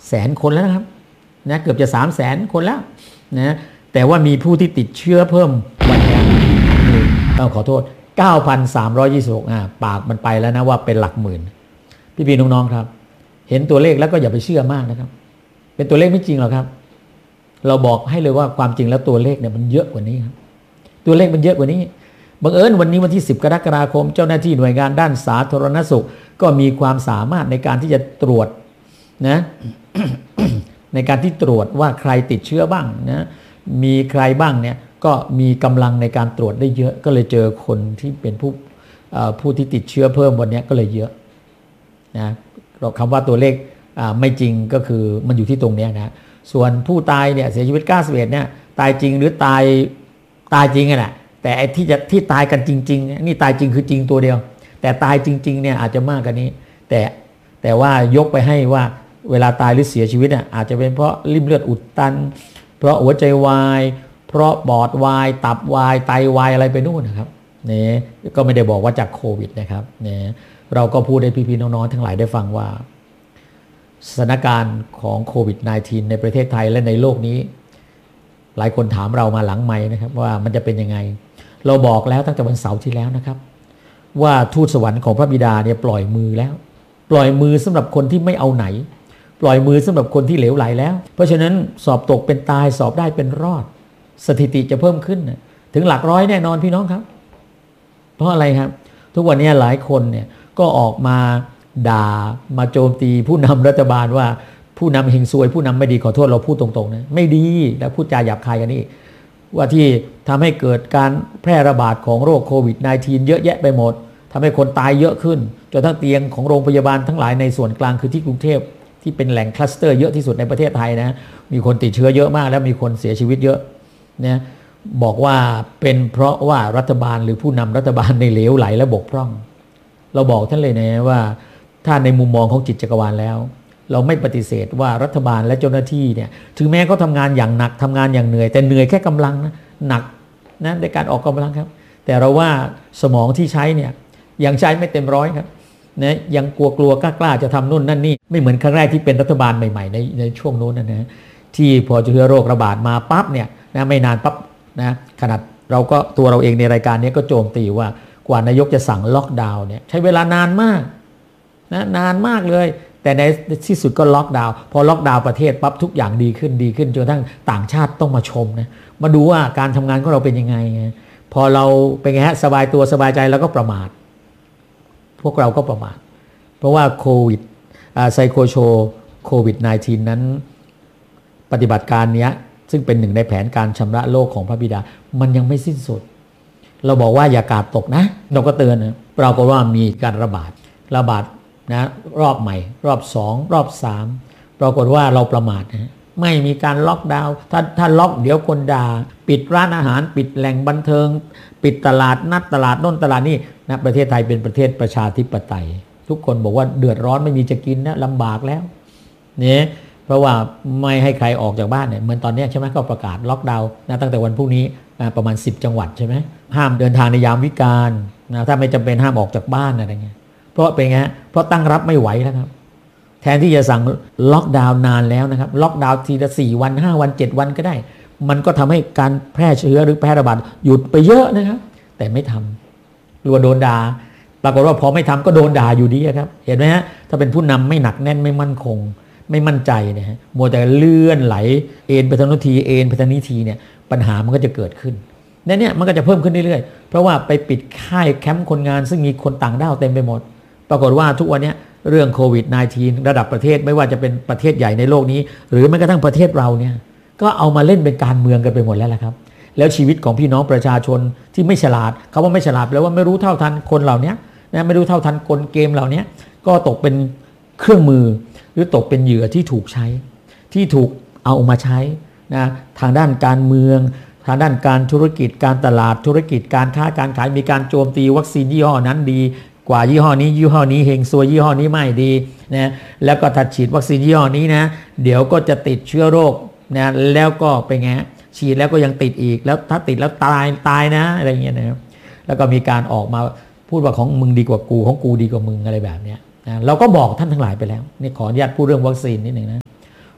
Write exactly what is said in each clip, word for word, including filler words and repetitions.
แสนคนแล้วนะครับนะเกือบจะสามแสนคนแล้วนะแต่ว่ามีผู้ที่ติดเชื้อเพิ่มวันนี้ต้องขอโทษ เก้าพันสามร้อยยี่สิบหก อ่าปากมันไปแล้วนะว่าเป็นหลักหมื่นพี่ๆน้องๆครับเห็นตัวเลขแล้วก็อย่าไปเชื่อมากนะครับเป็นตัวเลขไม่จริงหรอกครับเราบอกให้เลยว่าความจริงแล้วตัวเลขเนี่ยมันเยอะกว่านี้ครับตัวเลขมันเยอะกว่านี้บังเอิญวันนี้วันที่สิบกรกฎาคมเจ้าหน้าที่หน่วยงานด้านสาธารณสุขก็มีความสามารถในการที่จะตรวจนะ ในการที่ตรวจว่าใครติดเชื้อบ้างนะมีใครบ้างเนี่ยก็มีกำลังในการตรวจได้เยอะก็เลยเจอคนที่เป็นผู้ผู้ที่ติดเชื้อเพิ่มวันนี้ก็เลยเยอะนะคำว่าตัวเลขไม่จริงก็คือมันอยู่ที่ตรงนี้นะส่วนผู้ตายเนี่ยเสียชีวิตเก้าสิบเอ็ดเนี่ยตายจริงหรือตายตายจริงอ่ะแต่ไอ้ที่จะที่ตายกันจริงๆนี่ตายจริงคือจริงตัวเดียวแต่ตายจริงๆเนี่ยอาจจะมากกว่านี้แต่แต่ว่ายกไปให้ว่าเวลาตายหรือเสียชีวิตเนี่ยอาจจะเป็นเพราะริ่มเลือดอุดตันเพราะหัวใจวายเพราะปอดวายตับวายไตวายอะไรไปนู่นนะครับเนี่ยก็ไม่ได้บอกว่าจากโควิดนะครับเนี่ยเราก็พูดให้พี่ๆน้องๆทั้งหลายได้ฟังว่าสถานการณ์ของโควิด สิบเก้า ในประเทศไทยและในโลกนี้หลายคนถามเรามาหลังไมค์นะครับว่ามันจะเป็นยังไงเราบอกแล้วตั้งแต่วันเสาร์ที่แล้วนะครับว่าทูตสวรรค์ของพระบิดาเนี่ยปล่อยมือแล้วปล่อยมือสำหรับคนที่ไม่เอาไหนปล่อยมือสำหรับคนที่เหลวไหลแล้วเพราะฉะนั้นสอบตกเป็นตายสอบได้เป็นรอดสถิติจะเพิ่มขึ้นถึงหลักร้อยแน่นอนพี่น้องครับเพราะอะไรครับทุกวันนี้หลายคนเนี่ยก็ออกมาด่ามาโจมตีผู้นำรัฐบาลว่าผู้นำเฮงซวยผู้นำไม่ดีขอโทษเราพูดตรงๆนะไม่ดีแล้วพูดจาหยาบคายกันนี่ว่าที่ทำให้เกิดการแพร่ระบาดของโรคโควิด สิบเก้า เยอะแยะไปหมดทำให้คนตายเยอะขึ้นจนทั้งเตียงของโรงพยาบาลทั้งหลายในส่วนกลางคือที่กรุงเทพที่เป็นแหล่งคลัสเตอร์เยอะที่สุดในประเทศไทยนะมีคนติดเชื้อเยอะมากแล้วมีคนเสียชีวิตเยอะเนี่ยบอกว่าเป็นเพราะว่ารัฐบาลหรือผู้นำรัฐบาลในเหลวไหลและบกพร่องเราบอกท่านเลยนะว่าถ้าในมุมมองของจิตจักรวาลแล้วเราไม่ปฏิเสธว่ารัฐบาลและเจ้าหน้าที่เนี่ยถึงแม้เขาทำงานอย่างหนักทำงานอย่างเหนื่อยแต่เหนื่อยแค่กำลังนะหนักนะในการออกกำลังครับแต่เราว่าสมองที่ใช้เนี่ยยังใช้ไม่เต็มร้อยครับนะยังกลัวกลัวกล้ากล้าจะทำนู่นนั่นนี่ไม่เหมือนครั้งแรกที่เป็นรัฐบาลใหม่ๆในในช่วงนู้นนะนะที่พอเชื้อโรคระบาดมาปั๊บเนี่ยนะไม่นานปั๊บนะขนาดเราก็ตัวเราเองในรายการนี้ก็โจมตีว่ากว่านายกจะสั่งล็อกดาวน์เนี่ยใช้เวลานานมากนะนานมากเลยแต่ในที่สุดก็ล็อกดาวน์พอล็อกดาวน์ประเทศปั๊บทุกอย่างดีขึ้นดีขึ้นจนกระทั่งต่างชาติต้องมาชมนะมาดูว่าการทำงานของเราเป็นยังไงพอเราเป็นไงฮะสบายตัวสบายใจแล้วก็ประมาทพวกเราก็ประมาทเพราะว่าโควิดไซโคโชโควิด สิบเก้า นั้นปฏิบัติการนี้ซึ่งเป็นหนึ่งในแผนการชำระโลกของพระบิดามันยังไม่สิ้นสุดเราบอกว่าอย่ากาดตกนะเราก็เตือนนะเราก็ว่ามีการระบาดระบาดนะรอบใหม่รอบสองรอบสามปรากฏว่าเราประมาทนะไม่มีการล็อกดาวน์ถ้าถ้าล็อกเดี๋ยวคนด่าปิดร้านอาหารปิดแหล่งบันเทิงปิดตลาดนัดตลาดโน่นตลาดนี่นะประเทศไทยเป็นประเทศประชาธิปไตยทุกคนบอกว่าเดือดร้อนไม่มีจะกินนะลำบากแล้วเนี่ยเพราะว่าไม่ให้ใครออกจากบ้านเนี่ยเหมือนตอนนี้ใช่ไหมก็ประกาศล็อกดาวน์นะตั้งแต่วันพรุ่งนี้ประมาณสิบจังหวัดใช่ไหมห้ามเดินทางในยามวิกาลนะถ้าไม่จำเป็นห้ามออกจากบ้านอะไรเงี้ยเพราะเป็นไงเพราะตั้งรับไม่ไหวแล้วครับแทนที่จะสั่งล็อกดาวน์นานแล้วนะครับล็อกดาวน์ทีละสี่วันห้าวันเจ็ดวันก็ได้มันก็ทำให้การแพร่เชื้อหรือแพร่ระบาดหยุดไปเยอะนะครับแต่ไม่ทำรัวโดนด่าปรากฏว่าพอไม่ทำก็โดนด่าอยู่ดีครับเห็นไหมฮะถ้าเป็นผู้นำไม่หนักแน่นไม่มั่นคงไม่มั่นใจนะฮะมัวแต่เลื่อนไหลเอ็นไปทางโน้นทีเอ็นไปทางนี้ทีเนี่ยปัญหามันก็จะเกิดขึ้นเนี่ยเนี่ยมันก็จะเพิ่มขึ้นเรื่อยๆเพราะว่าไปปิดค่ายแคมป์คนงานซึ่งมีคนต่างด้าวเต็มไปหมดปรากฏว่าทุกวันนี้เรื่องโควิด สิบเก้า ระดับประเทศไม่ว่าจะเป็นประเทศใหญ่ในโลกนี้หรือแม้กระทั่งประเทศเราเนี่ยก็เอามาเล่นเป็นการเมืองกันไปหมดแล้วละครับแล้วชีวิตของพี่น้องประชาชนที่ไม่ฉลาดเขาว่าไม่ฉลาดแปลว่าไม่รู้เท่าทันคนเหล่านี้นะไม่รู้เท่าทันกลเกมเหล่านี้ก็ตกเป็นเครื่องมือหรือตกเป็นเหยื่อที่ถูกใช้ที่ถูกเอามาใช้นะทางด้านการเมืองทางด้านการธุรกิจการตลาดธุรกิจการค้าการขายมีการโจมตีวัคซีนยี่ห้อนั้นดีกว่ายี่ห้อนี้ยี่ห้อนี้เฮงซวยยี่ห้อนี้ไม่ดีนะแล้วก็ถ้าฉีดวัคซีนยี่ห้อนี้นะเดี๋ยวก็จะติดเชื้อโรคนะแล้วก็เป็นไงฉีดแล้วก็ยังติดอีกแล้วถ้าติดแล้วตายตายนะอะไรเงี้ยนะครับแล้วก็มีการออกมาพูดว่าของมึงดีกว่ากูของกูดีกว่ามึงอะไรแบบเนี้ยนะเราก็บอกท่านทั้งหลายไปแล้วนี่ขออนุญาตพูดเรื่องวัคซีนนิดนึงนะ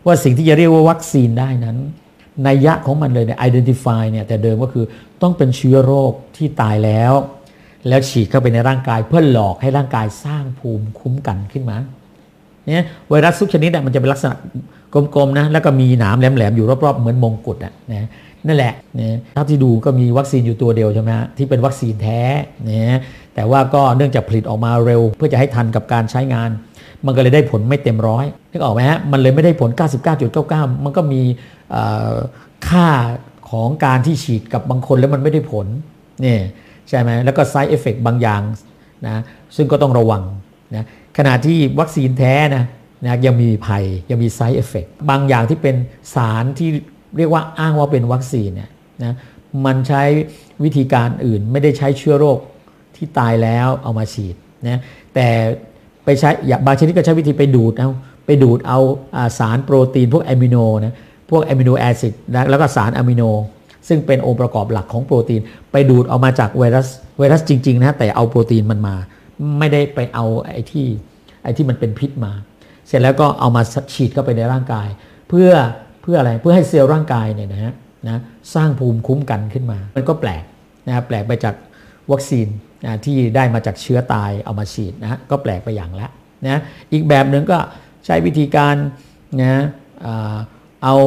ว่าสิ่งที่จะเรียกว่าวัคซีนได้นั้นนัยยะของมันเลยเนี่ย identify เนี่ยแต่เดิมก็คือต้องเป็นเชื้อโรคที่ตายแล้วแล้วฉีดเข้าไปในร่างกายเพื่อหลอกให้ร่างกายสร้างภูมิคุ้มกันขึ้นมาเนี่ยไวรัสทุกชนิดมันจะเป็นลักษณะกลมๆนะแล้วก็มีหนามแหลมๆอยู่รอบๆเหมือนมงกุฎอ่ะนะนั่นแหละนะถ้าที่ดูก็มีวัคซีนอยู่ตัวเดียวใช่ไหมที่เป็นวัคซีนแท้นะแต่ว่าก็เนื่องจากผลิตออกมาเร็วเพื่อจะให้ทันกับการใช้งานมันก็เลยได้ผลไม่เต็มร้อยนึกออกไหมฮะมันเลยไม่ได้ผล เก้าสิบเก้าจุดเก้าเก้า มันก็มีค่าของการที่ฉีดกับบางคนแล้วมันไม่ได้ผลนี่ใช่ไหมแล้วก็ side effect บางอย่างนะซึ่งก็ต้องระวังนะขณะที่วัคซีนแท้นะนะยังมีภัยยังมี side effect บางอย่างที่เป็นสารที่เรียกว่าอ้างว่าเป็นวัคซีนเนี่ยนะมันใช้วิธีการอื่นไม่ได้ใช้เชื้อโรคที่ตายแล้วเอามาฉีดนะแต่ไปใช้บางชนิดก็ใช้วิธีไปดูดเอาไปดูดเอาสารโปรตีนพวกอะมิโนนะพวกอะมิโนแอซิดแล้วก็สารอะมิโนซึ่งเป็นองค์ประกอบหลักของโปรตีนไปดูดเอามาจากไวรัสไวรัสจริงๆนะแต่เอาโปรตีนมันมาไม่ได้ไปเอาไอ้ที่ไอ้ที่มันเป็นพิษมาเสร็จแล้วก็เอามาฉีดเข้าไปในร่างกายเพื่อเพื่ออะไรเพื่อให้เซลล์ร่างกายเนี่ยนะฮะนะสร้างภูมิคุ้มกันขึ้นมามันก็แปลกนะแปลกไปจากวัคซีนนะที่ได้มาจากเชื้อตายเอามาฉีดนะก็แปลกไปอย่างละนะอีกแบบหนึ่งก็ใช้วิธีการนะเอา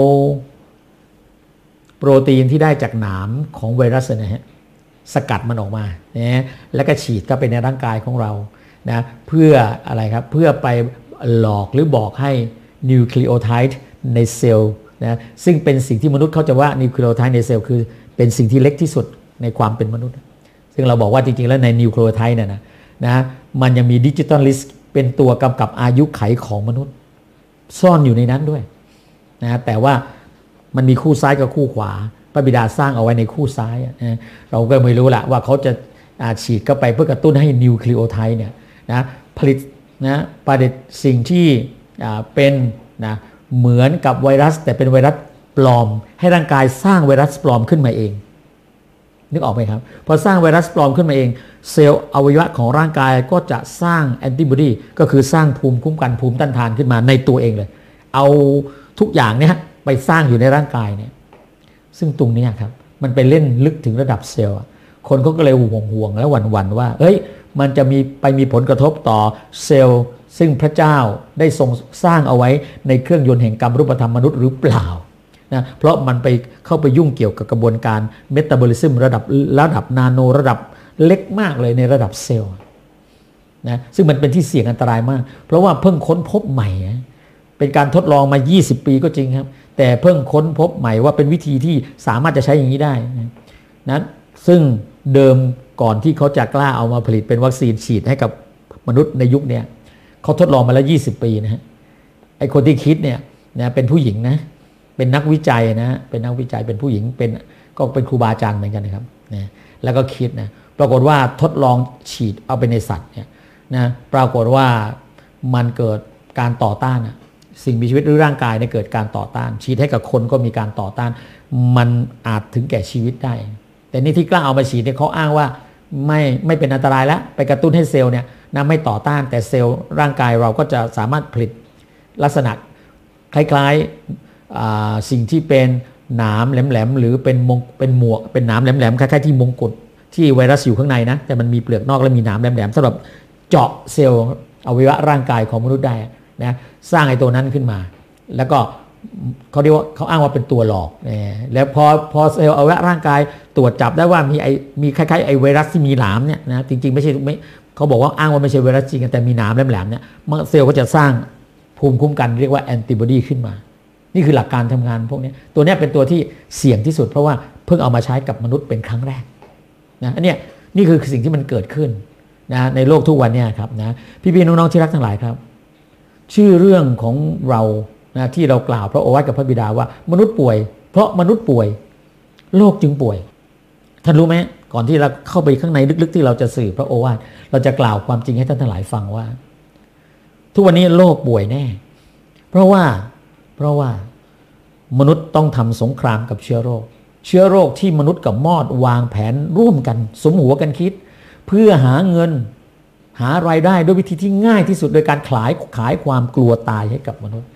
โปรตีนที่ได้จากหนามของไวรัสนะฮะสกัดมันออกมานะแล้วก็ฉีดเข้าไปในร่างกายของเรานะเพื่ออะไรครับเพื่อไปหลอกหรือบอกให้นิวคลีโอไทด์ในเซลล์นะซึ่งเป็นสิ่งที่มนุษย์เขาจะว่านิวคลีโอไทด์ในเซลล์คือเป็นสิ่งที่เล็กที่สุดในความเป็นมนุษย์ซึ่งเราบอกว่าจริงๆแล้วในนิวคลีโอไทด์เนี่ยนะนะมันยังมีดิจิตอลลิสต์เป็นตัวกำกับอายุไขของมนุษย์ซ่อนอยู่ในนั้นด้วยนะแต่ว่ามันมีคู่ซ้ายกับคู่ขวาพระบิดาสร้างเอาไว้ในคู่ซ้ายนะเราก็ไม่รู้ละว่าเขาจะฉีดเข้าไปเพื่อกระตุ้นให้นิวคลีโอไทด์เนี่ยนะผลิตนะผลิตสิ่งที่เป็นนะเหมือนกับไวรัสแต่เป็นไวรัสปลอมให้ร่างกายสร้างไวรัสปลอมขึ้นมาเองนึกออกไหมครับพอสร้างไวรัสปลอมขึ้นมาเองเซลล์อวัยวะของร่างกายก็จะสร้างแอนติบอดีก็คือสร้างภูมิคุ้มกันภูมิต้านทานขึ้นมาในตัวเองเลยเอาทุกอย่างเนี่ยไปสร้างอยู่ในร่างกายเนี่ยซึ่งตรงนี้ครับมันไปเล่นลึกถึงระดับเซลล์คนเขาก็เลยห่วงห่วงและหวั่นหวั่นว่าเอ้ยมันจะมีไปมีผลกระทบต่อเซลล์ซึ่งพระเจ้าได้ทรงสร้างเอาไว้ในเครื่องยนต์แห่งกรรมรูปธรรมมนุษย์หรือเปล่านะเพราะมันไปเข้าไปยุ่งเกี่ยวกับกระบวนการเมตาบอลิซึมระดับระดับนาโนระดับเล็กมากเลยในระดับเซลล์นะซึ่งมันเป็นที่เสี่ยงอันตรายมากเพราะว่าเพิ่งค้นพบใหม่เป็นการทดลองมายี่สิบปีก็จริงครับแต่เพิ่งค้นพบใหม่ว่าเป็นวิธีที่สามารถจะใช้อย่างนี้ได้นะซึ่งเดิมก่อนที่เขาจะกล้าเอามาผลิตเป็นวัคซีนฉีดให้กับมนุษย์ในยุคนี้เขาทดลองมาแล้วยี่สิบปีนะฮะไอคนที่คิดเนี่ยนะเป็นผู้หญิงนะเป็นนักวิจัยนะเป็นนักวิจัยเป็นผู้หญิงเป็นก็เป็นครูบาอาจารย์เหมือนกันนะครับนะแล้วก็คิดนะปรากฏว่าทดลองฉีดเอาไปในสัตว์เนี่ยนะปรากฏว่ามันเกิดการต่อต้านนะสิ่งมีชีวิตหรือร่างกายเนี่ยเกิดการต่อต้านฉีดให้กับคนก็มีการต่อต้านมันอาจถึงแก่ชีวิตได้แต่นี่ที่กล้าเอามาฉีดเนี่ยเขาอ้างว่าไม่ไม่เป็นอันตรายแล้วไปกระตุ้นให้เซลล์เนี่ยนะไม่ต่อต้านแต่เซลล์ร่างกายเราก็จะสามารถผลิตลักษณะคล้ายๆสิ่งที่เป็นหนามแหลมๆหรือเป็นมงเป็นหมวกเป็นหนามแหลมๆคล้ายๆที่มงกุฎที่ไวรัสอยู่ข้างในนะแต่มันมีเปลือกนอกและมีหนามแหลมๆสำหรับเจาะเซลล์อวัยวะร่างกายของมนุษย์ได้นะสร้างไอ้ตัวนั้นขึ้นมาแล้วก็เขาเรียกว่าเขาอ้างว่าเป็นตัวหลอกแล้วพอพอเซลล์อวัยวะร่างกายตรวจจับได้ว่ามีไอมีคล้ายๆไอไวรัสที่มีหนามเนี่ยนะจริงๆไม่ใช่ไม่เขาบอกว่าอ้างว่าไม่ใช่ไวรัสจริงแต่มีหนามแหลมๆเนี่ยเซลล์ก็จะสร้างภูมิคุ้มกันเรียกว่าแอนติบอดีขึ้นมานี่คือหลักการทำงานพวกนี้ตัวนี้เป็นตัวที่เสี่ยงที่สุดเพราะว่าเพิ่งเอามาใช้กับมนุษย์เป็นครั้งแรกนะอันนี้นี่คือสิ่งที่มันเกิดขึ้นนะในโลกทุกวันนี้ครับนะพี่ๆน้องๆที่รักทั้งหลายครับชื่อเรื่องของเรานะที่เรากล่าวพระโอวาทกับพระบิดาว่ามนุษย์ป่วยเพราะมนุษย์ป่วยโลกจึงป่วยท่านรู้ไหมก่อนที่เราเข้าไปข้างในลึกๆที่เราจะสื่อพระโอวาทเราจะกล่าวความจริงให้ท่านทั้งหลายฟังว่าทุกวันนี้โลกป่วยแน่เพราะว่าเพราะว่ามนุษย์ต้องทำสงครามกับเชื้อโรคเชื้อโรคที่มนุษย์กับมอดวางแผนร่วมกันสมหัวกันคิดเพื่อหาเงินหารายได้ด้วยวิธีที่ง่ายที่สุดโดยการขายขายความกลัวตายให้กับมนุษย์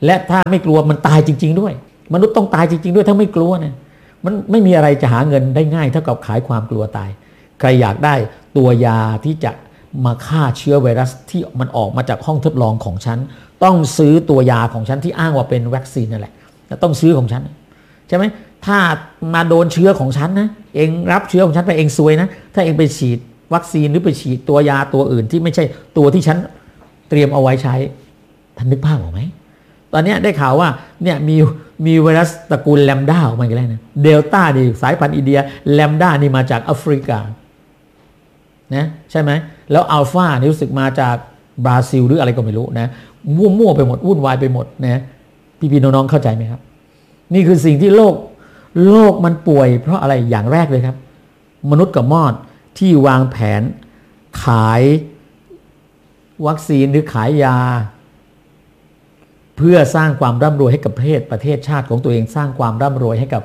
และถ้าไม่กลัวมันตายจริงๆด้วยมนุษย์ต้องตายจริงๆด้วยถ้าไม่กลัวนะมันไม่มีอะไรจะหาเงินได้ง่ายเท่ากับขายความกลัวตายใครอยากได้ตัวยาที่จะมาฆ่าเชื้อไวรัสที่มันออกมาจากห้องทดลองของฉันต้องซื้อตัวยาของฉันที่อ้างว่าเป็นวัคซีนนั่นแหละต้องซื้อของฉันใช่ไหมถ้ามาโดนเชื้อของฉันนะเองรับเชื้อของฉันไปเองซวยนะถ้าเองไปฉีดวัคซีนหรือไปฉีดตัวยาตัวอื่นที่ไม่ใช่ตัวที่ฉันเตรียมเอาไว้ใช้ท่านนึกภาพออกไหมตอนนี้ได้ข่าวว่าเนี่ยมีมีไวรัสตระกูลแลมด้าออกมาอีกแล้วนะเดลต้านี่สายพันธุ์อินเดียแลมด้านี่มาจากแอฟริกานะใช่ไหมแล้วอัลฟานี่รู้สึกมาจากบราซิลหรืออะไรก็ไม่รู้นะมั่วๆไปหมดวุ่นวายไปหมดนะพี่ๆน้องๆเข้าใจไหมครับนี่คือสิ่งที่โลกโลกมันป่วยเพราะอะไรอย่างแรกเลยครับมนุษย์กับมอดที่วางแผนขายวัคซีนหรือขายยาเพื่อสร้างความร่ำรวยให้กับประเทศประเทศชาติของตัวเองสร้างความร่ำรวยให้กับ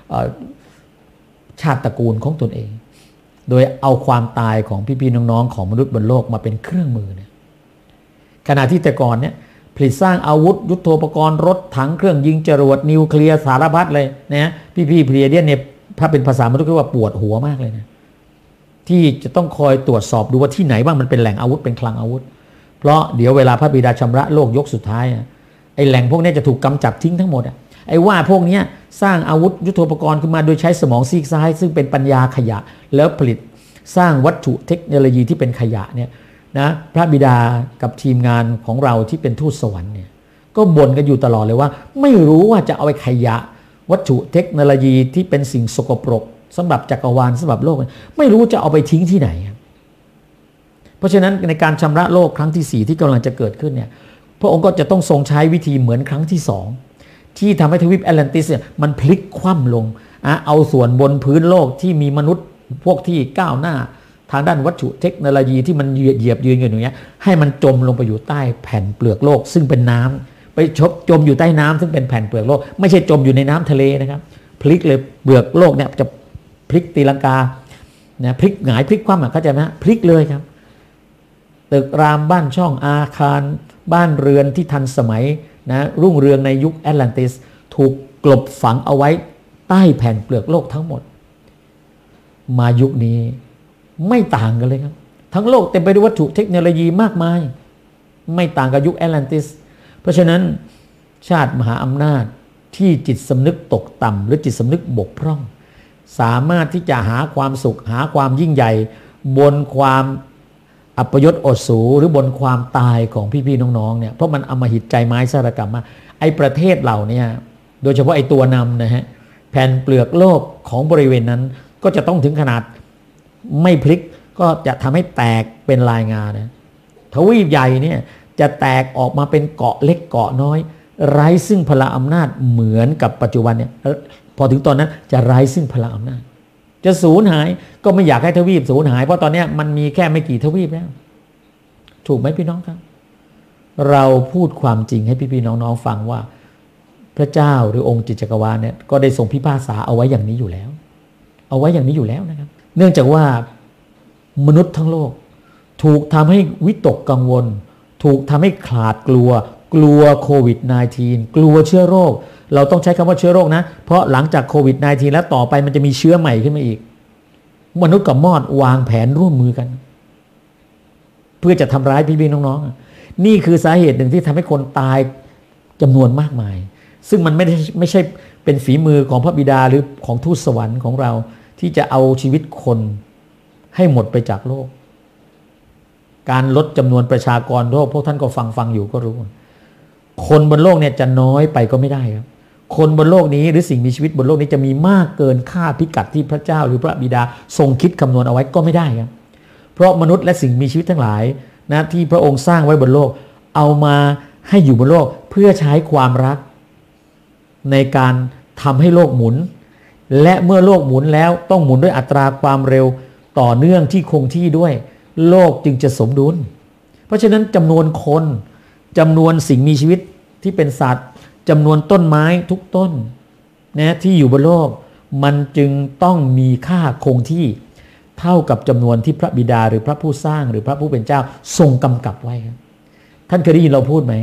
ชาติตระกูลของตนเองโดยเอาความตายของพี่ๆน้องๆของมนุษย์บนโลกมาเป็นเครื่องมือเนี่ยขณะที่แต่ก่อนเนี่ยผลิตสร้างอาวุธยุทโธปกรณ์รถถังเครื่องยิงจรวดนิวเคลียร์สารพัดเลยนะพี่ๆเพลียเดียนเนี่ยถ้าเป็นภาษามนุษย์ก็ว่าปวดหัวมากเลยนะที่จะต้องคอยตรวจสอบดูว่าที่ไหนบ้างมันเป็นแหล่งอาวุธเป็นคลังอาวุธเพราะเดี๋ยวเวลาพระบิดาชำระโลกยกสุดท้ายไอ้แหล่งพวกนี้จะถูกกำจัดทิ้งทั้งหมดไอ้ว่าพวกนี้สร้างอาวุธยุทโธปกรณ์ขึ้นมาโดยใช้สมองซีกซ้ายซึ่งเป็นปัญญาขยะแล้วผลิตสร้างวัตถุเทคโนโลยีที่เป็นขยะเนี่ยนะพระบิดากับทีมงานของเราที่เป็นทูตสวรรค์เนี่ยก็บ่นกันอยู่ตลอดเลยว่าไม่รู้ว่าจะเอาไปขยะวัตถุเทคโนโลยีที่เป็นสิ่งสกปรกสำหรับจักรวาลสำหรับโลกไม่รู้จะเอาไปทิ้งที่ไหนเพราะฉะนั้นในการชำระโลกครั้งที่สี่ที่กำลังจะเกิดขึ้นเนี่ยพระองค์ก็จะต้องทรงใช้วิธีเหมือนครั้งที่สองที่ทำให้ทวีปแอตแลนติสเนี่ยมันพลิกคว่ำลงอะเอาส่วนบนพื้นโลกที่มีมนุษย์พวกที่ก้าวหน้าทางด้านวัตถุเทคโนโลยีที่มันเหยียบยืนกันอย่างเงี้ยให้มันจมลงไปอยู่ใต้แผ่นเปลือกโลกซึ่งเป็นน้ำไปชบจมอยู่ใต้น้ำซึ่งเป็นแผ่นเปลือกโลกไม่ใช่จมอยู่ในน้ำทะเลนะครับพลิกเลยเปลือกโลกเนี่ยจะพลิกตีลังกานะพลิกหงายพลิกคว่ำเข้าใจไหมฮะพลิกเลยครับตึกรามบ้านช่องอาคารบ้านเรือนที่ทันสมัยนะรุ่งเรืองในยุคแอตแลนติสถูกกลบฝังเอาไว้ใต้แผ่นเปลือกโลกทั้งหมดมายุคนี้ไม่ต่างกันเลยครับทั้งโลกเต็มไปด้วยวัตถุเทคโนโลยีมากมายไม่ต่างกับยุคแอตแลนติสเพราะฉะนั้นชาติมหาอำนาจที่จิตสำนึกตกต่ำหรือจิตสำนึกบกพร่องสามารถที่จะหาความสุขหาความยิ่งใหญ่บนความอัปยศอดสูหรือบนความตายของพี่ๆน้องๆเนี่ยเพราะมันอำมหิตใจไม้สารกรรมมาไอ้ประเทศเหล่านี้โดยเฉพาะไอ้ตัวนำนะฮะแผ่นเปลือกโลกของบริเวณนั้นก็จะต้องถึงขนาดไม่พลิกก็จะทำให้แตกเป็นลายงานะทวีปใหญ่เนี่ยจะแตกออกมาเป็นเกาะเล็กเกาะน้อยไร้ซึ่งพลังอำนาจเหมือนกับปัจจุบันเนี่ยพอถึงตอนนั้นจะไร้ซึ่งพลังอำนาจจะสูญหายก็ไม่อยากให้ทวีปสูญหายเพราะตอนนี้มันมีแค่ไม่กี่ทวีปแล้วถูกไหมพี่น้องครับเราพูดความจริงให้พี่ๆน้องๆฟังว่าพระเจ้าหรือองค์จิตจักรวาลเนี่ยก็ได้ทรงพิพากษาเอาไว้อย่างนี้อยู่แล้วเอาไว้อย่างนี้อยู่แล้วนะครับเนื่องจากว่ามนุษย์ทั้งโลกถูกทำให้วิตกกังวลถูกทำให้ขลาดกลัวกลัวโควิด สิบเก้า กลัวเชื้อโรคเราต้องใช้คำว่าเชื้อโรคนะเพราะหลังจากโควิด สิบเก้า แล้วต่อไปมันจะมีเชื้อใหม่ขึ้นมาอีกมนุษย์กับมอดวางแผนร่วมมือกันเพื่อจะทำร้ายพี่ๆน้องๆนี่คือสาเหตุหนึ่งที่ทำให้คนตายจำนวนมากมายซึ่งมันไม่ได้ไม่ใช่เป็นฝีมือของพระบิดาหรือของทูตสวรรค์ของเราที่จะเอาชีวิตคนให้หมดไปจากโลกการลดจำนวนประชากรโลกพวกท่านก็ฟังฟังอยู่ก็รู้คนบนโลกเนี่ยจะน้อยไปก็ไม่ได้ครับคนบนโลกนี้หรือสิ่งมีชีวิตบนโลกนี้จะมีมากเกินค่าพิกัดที่พระเจ้าหรือพระบิดาทรงคิดคำนวณเอาไว้ก็ไม่ได้ครับเพราะมนุษย์และสิ่งมีชีวิตทั้งหลายนะที่พระองค์สร้างไว้บนโลกเอามาให้อยู่บนโลกเพื่อใช้ความรักในการทำให้โลกหมุนและเมื่อโลกหมุนแล้วต้องหมุนด้วยอัตราความเร็วต่อเนื่องที่คงที่ด้วยโลกจึงจะสมดุลเพราะฉะนั้นจำนวนคนจำนวนสิ่งมีชีวิตที่เป็นสัตว์จำนวนต้นไม้ทุกต้นนะที่อยู่บนโลกมันจึงต้องมีค่าคงที่เท่ากับจำนวนที่พระบิดาหรือพระผู้สร้างหรือพระผู้เป็นเจ้าทรงกำกับไว้ครับท่านเคยได้ยินเราพูดไหม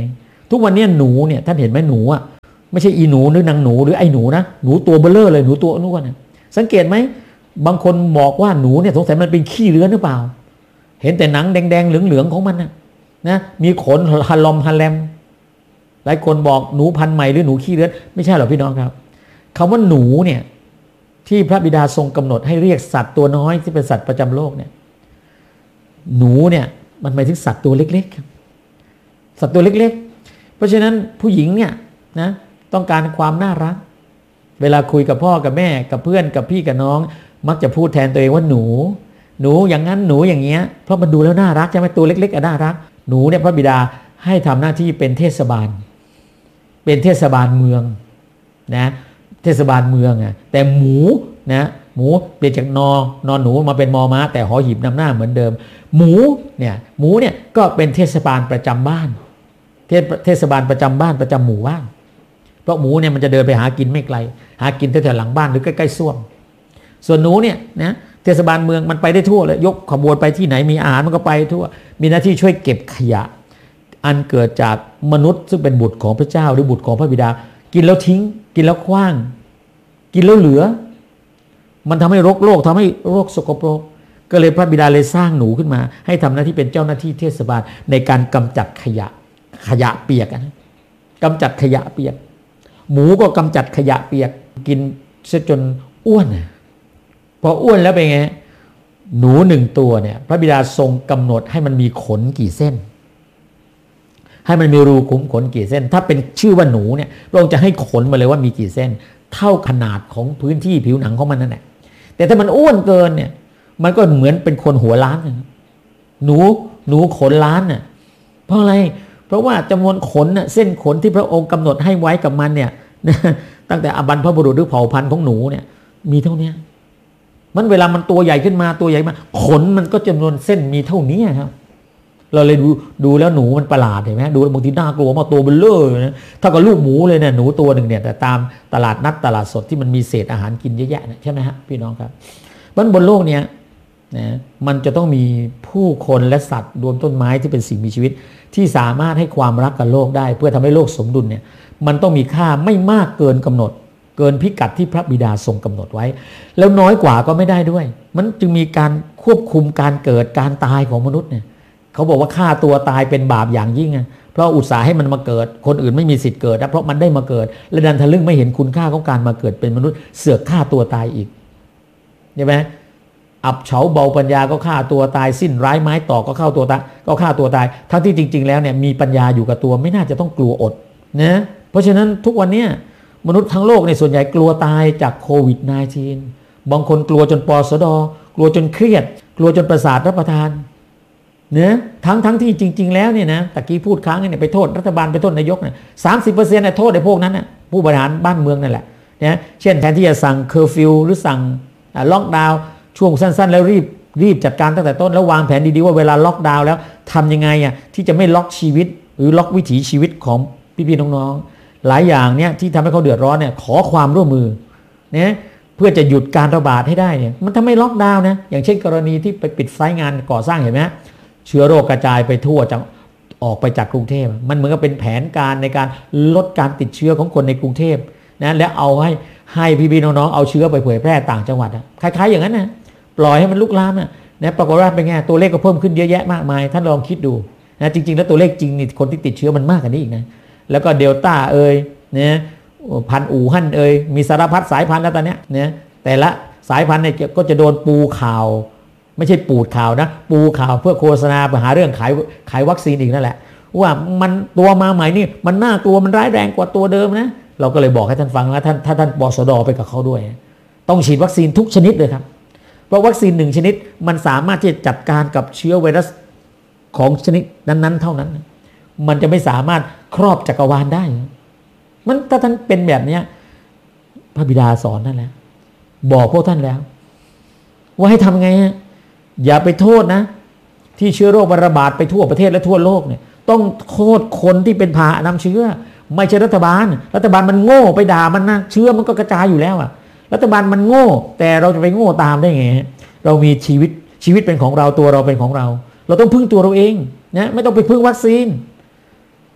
ทุกวันนี้หนูเนี่ยท่านเห็นไหมหนูอ่ะไม่ใช่อีหนูหรือนางหนูหรือไอ้หนูนะหนูตัวเบลเลอร์เลยหนูตัวนู้นนะสังเกตไหมบางคนบอกว่าหนูเนี่ยสงสัยมันเป็นขี้เลื้อนหรือเปล่าเห็นแต่หนังแดงๆเหลืองๆของมันนะนะมีขนฮัลลอมฮัลแลมหลายคนบอกหนูพันธุ์ใหม่หรือหนูขี้เลื้อนไม่ใช่หรอกพี่น้องครับคำว่าหนูเนี่ยที่พระบิดาทรงกำหนดให้เรียกสัตว์ตัวน้อยที่เป็นสัตว์ประจำโลกเนี่ยหนูเนี่ยมันหมายถึงสัตว์ตัวเล็กๆครับสัตว์ตัวเล็กๆเพราะฉะนั้นผู้หญิงเนี่ยนะต้องการความน่ารักเวลาคุยกับพ่อกับแม่กับเพื่อนกับพี่กับน้องมักจะพูดแทนตัวเองว่าหนูหนูอย่างนั้นหนูอย่างเงี้ยเพราะมันดูแล้วน่ารักใช่ไหมตัวเล็กๆอ่ะน่ารักหนูเนี่ยพระบิดาให้ทำหน้าที่เป็นเทศบาลเป็นเทศบาลเมืองนะเทศบาลเมืองอ่ะแต่หมูนะหมูเปลี่ยนจากนอนอนหนูมาเป็นมอม้าแต่หอหีบนำหน้าเหมือนเดิมหมูเนี่ยหมูเนี่ยก็เป็นเทศบาลประจำบ้านเทศเทศบาลประจำบ้านประจำหมู่บ้านเพราะหมูเนี่ยมันจะเดินไปหากินไม่ไกลหากินแถวๆหลังบ้านหรือใกล้ๆส้วมส่วนหนูเนี่ยนะเทศบาลเมืองมันไปได้ทั่วเลยยกขบวนไปที่ไหนมีอาหารมันก็ไปทั่วมีหน้าที่ช่วยเก็บขยะอันเกิดจากมนุษย์ซึ่งเป็นบุตรของพระเจ้าหรือบุตรของพระบิดากินแล้วทิ้งกินแล้วคว้างกินแล้วเหลือมันทำให้โรคโลกทำให้โรคสกปรกก็เลยพระบิดาเลยสร้างหนูขึ้นมาให้ทำหน้าที่เป็นเจ้าหน้าที่เทศบาลในการกำจัดขยะขยะเปียกนะกำจัดขยะเปียกหมูก็กำจัดขยะเปียกกินซะจนอ้วนพออ้วนแล้วเป็นไงหนูหนึ่งตัวเนี่ยพระบิดาทรงกำหนดให้มันมีขนกี่เส้นให้มันมีรูขุมขนกี่เส้นถ้าเป็นชื่อว่าหนูเนี่ยพระองค์จะให้ขนมาเลยว่ามีกี่เส้นเท่าขนาดของพื้นที่ผิวหนังของมันนั่นแหละแต่ถ้ามันอ้วนเกินเนี่ยมันก็เหมือนเป็นคนหัวล้านหนูหนูขนล้านน่ะเพราะอะไรเพราะว่าจำนวนขนน่ะเส้นขนที่พระองค์กำหนดให้ไว้กับมันเนี่ยตั้งแต่อบรรพบุรุษหรือเผ่าพันธุ์ของหนูเนี่ยมีเท่านี้มันเวลามันตัวใหญ่ขึ้นมาตัวใหญ่มาขนมันก็จำนวนเส้นมีเท่านี้ครับเราเลยดูดูแล้วหนูมันประหลาดเห็นไหมดูบางทีน่ากลัวมาตัวเบลเลอร์นะถ้ากับลูกหมูเลยเนี่ยหนูตัวหนึ่งเนี่ยแต่ตามตลาดนัดตลาดสดที่มันมีเศษอาหารกินเยอะแยะใช่ไหมฮะพี่น้องครับบนบนโลกเนี้ยนะมันจะต้องมีผู้คนและสัตว์รวมต้นไม้ที่เป็นสิ่งมีชีวิตที่สามารถให้ความรักกับโลกได้เพื่อทำให้โลกสมดุลเนี่ยมันต้องมีค่าไม่มากเกินกำหนดเกินพิกัดที่พระบิดาทรงกำหนดไว้แล้วน้อยกว่าก็ไม่ได้ด้วยมันจึงมีการควบคุมการเกิดการตายของมนุษย์เนี่ยเขาบอกว่าฆ่าตัวตายเป็นบาปอย่างยิ่งเพราะอุตสาห์ให้มันมาเกิดคนอื่นไม่มีสิทธิ์เกิดนะเพราะมันได้มาเกิดและดันทะลึ่งไม่เห็นคุณค่าของการมาเกิดเป็นมนุษย์เสือกฆ่าตัวตายอีกใช่ไหมอับเฉาเบาปัญญาก็ฆ่าตัวตายสิ้นร้ายไม้ตอกก็เข้าตัวตายก็ฆ่าตัวตายทั้งที่จริงๆแล้วเนี่ยมีปัญญาอยู่กับตัวไม่น่าจะต้องกลัวอดนะเพราะฉะนั้นทุกวันนี้มนุษย์ทั้งโลกในส่วนใหญ่กลัวตายจากโควิด สิบเก้า บางคนกลัวจนปสดกลัวจนเครียดกลัวจนประสาทรับประทานเนะทั้งทั้งที่จริงๆแล้วเนี่ยนะตะกี้พูดค้างเนี่ยไปโทษรัฐบาลไปโทษนายกเนี่ยสามสิบเปอร์เซ็นต์เนี่ยโทษไอ้พวกนั้นน่ะผู้บริหารบ้านเมืองนั่นแหละนะเช่นแทนที่จะสั่งเคอร์ฟิวหรือสั่งล็อกดาวน์ช่วงสั้นๆแล้วรีบรีบจัดการตั้งแต่ต้นแล้ววางแผนดีๆว่าเวลาล็อกดาวน์แล้วทำยังไงอ่ะที่จะไม่ล็อกชีวิตหรือล็อกวิถีชีวิตของพี่ๆน้องๆหลายอย่างเนี่ยที่ทำให้เขาเดือดร้อนเนี่ยขอความร่วมมือเนี่ยเพื่อจะหยุดการระบาดให้ได้เนี่ยมันทำให้ล็อกดาวน์นะอย่างเช่นกรณีที่ไปปิดไซต์งานก่อสร้างเห็นไหมเชื้อโรคกระจายไปทั่วจังออกไปจากกรุงเทพมันเหมือนกับเป็นแผนการในการลดการติดเชื้อของคนในกรุงเทพนะและเอาให้ให้พี่ๆน้องๆเอาเชื้อไปเผยแพร่ต่างจังหวัดคล้ายๆอย่างนั้นนะปล่อยให้มันลุกลามนะนะปรากฏว่าเป็นไงตัวเลขก็เพิ่มขึ้นเยอะแยะมากมายท่านลองคิดดูนะจริงๆแล้วตัวเลขจริงนี่คนที่ติดเชื้อมันมากกว่านี้อีกนะแล้วก็เดลต้าเอ่ยเนี่ยพันอู่ฮั่นเอ่ยมีสารพัดสายพันธุ์แล้วตอนนี้เนี่ยแต่ละสายพันธุ์เนี่ยก็จะโดนปูข่าวไม่ใช่ปูดข่าวนะปูข่าวเพื่อโฆษณาไปหาเรื่องขายขายวัคซีนอีกนั่นแหละว่ามันตัวมาใหม่นี่มันน่ากลัวมันร้ายแรงกว่าตัวเดิมนะเราก็เลยบอกให้ท่านฟังนะท่านถ้าท่านปสดไปกับเขาด้วยต้องฉีดวัคซีนทุกชนิดเลยครับเพราะวัคซีนหนึ่งชนิดมันสามารถที่จะจัดการกับเชื้อไวรัสของชนิดนั้นๆเท่านั้นมันจะไม่สามารถครอบจักรวาลได้มันถ้าท่านเป็นแบบนี้พระบิดาสอนนั่นแหละบอกพวกท่านแล้วว่าให้ทำไงฮะอย่าไปโทษนะที่เชื้อโรคมันระบาดไปทั่วประเทศและทั่วโลกเนี่ยต้องโทษคนที่เป็นพานำเชื้อไม่ใช่รัฐบาลรัฐบาลมันโง่ไปด่ามันนะเชื้อมันก็กระจายอยู่แล้วอะรัฐบาลมันโง่แต่เราจะไปโง่ตามได้ไงเรามีชีวิตชีวิตเป็นของเราตัวเราเป็นของเราเราต้องพึ่งตัวเราเองนะไม่ต้องไปพึ่งวัคซีน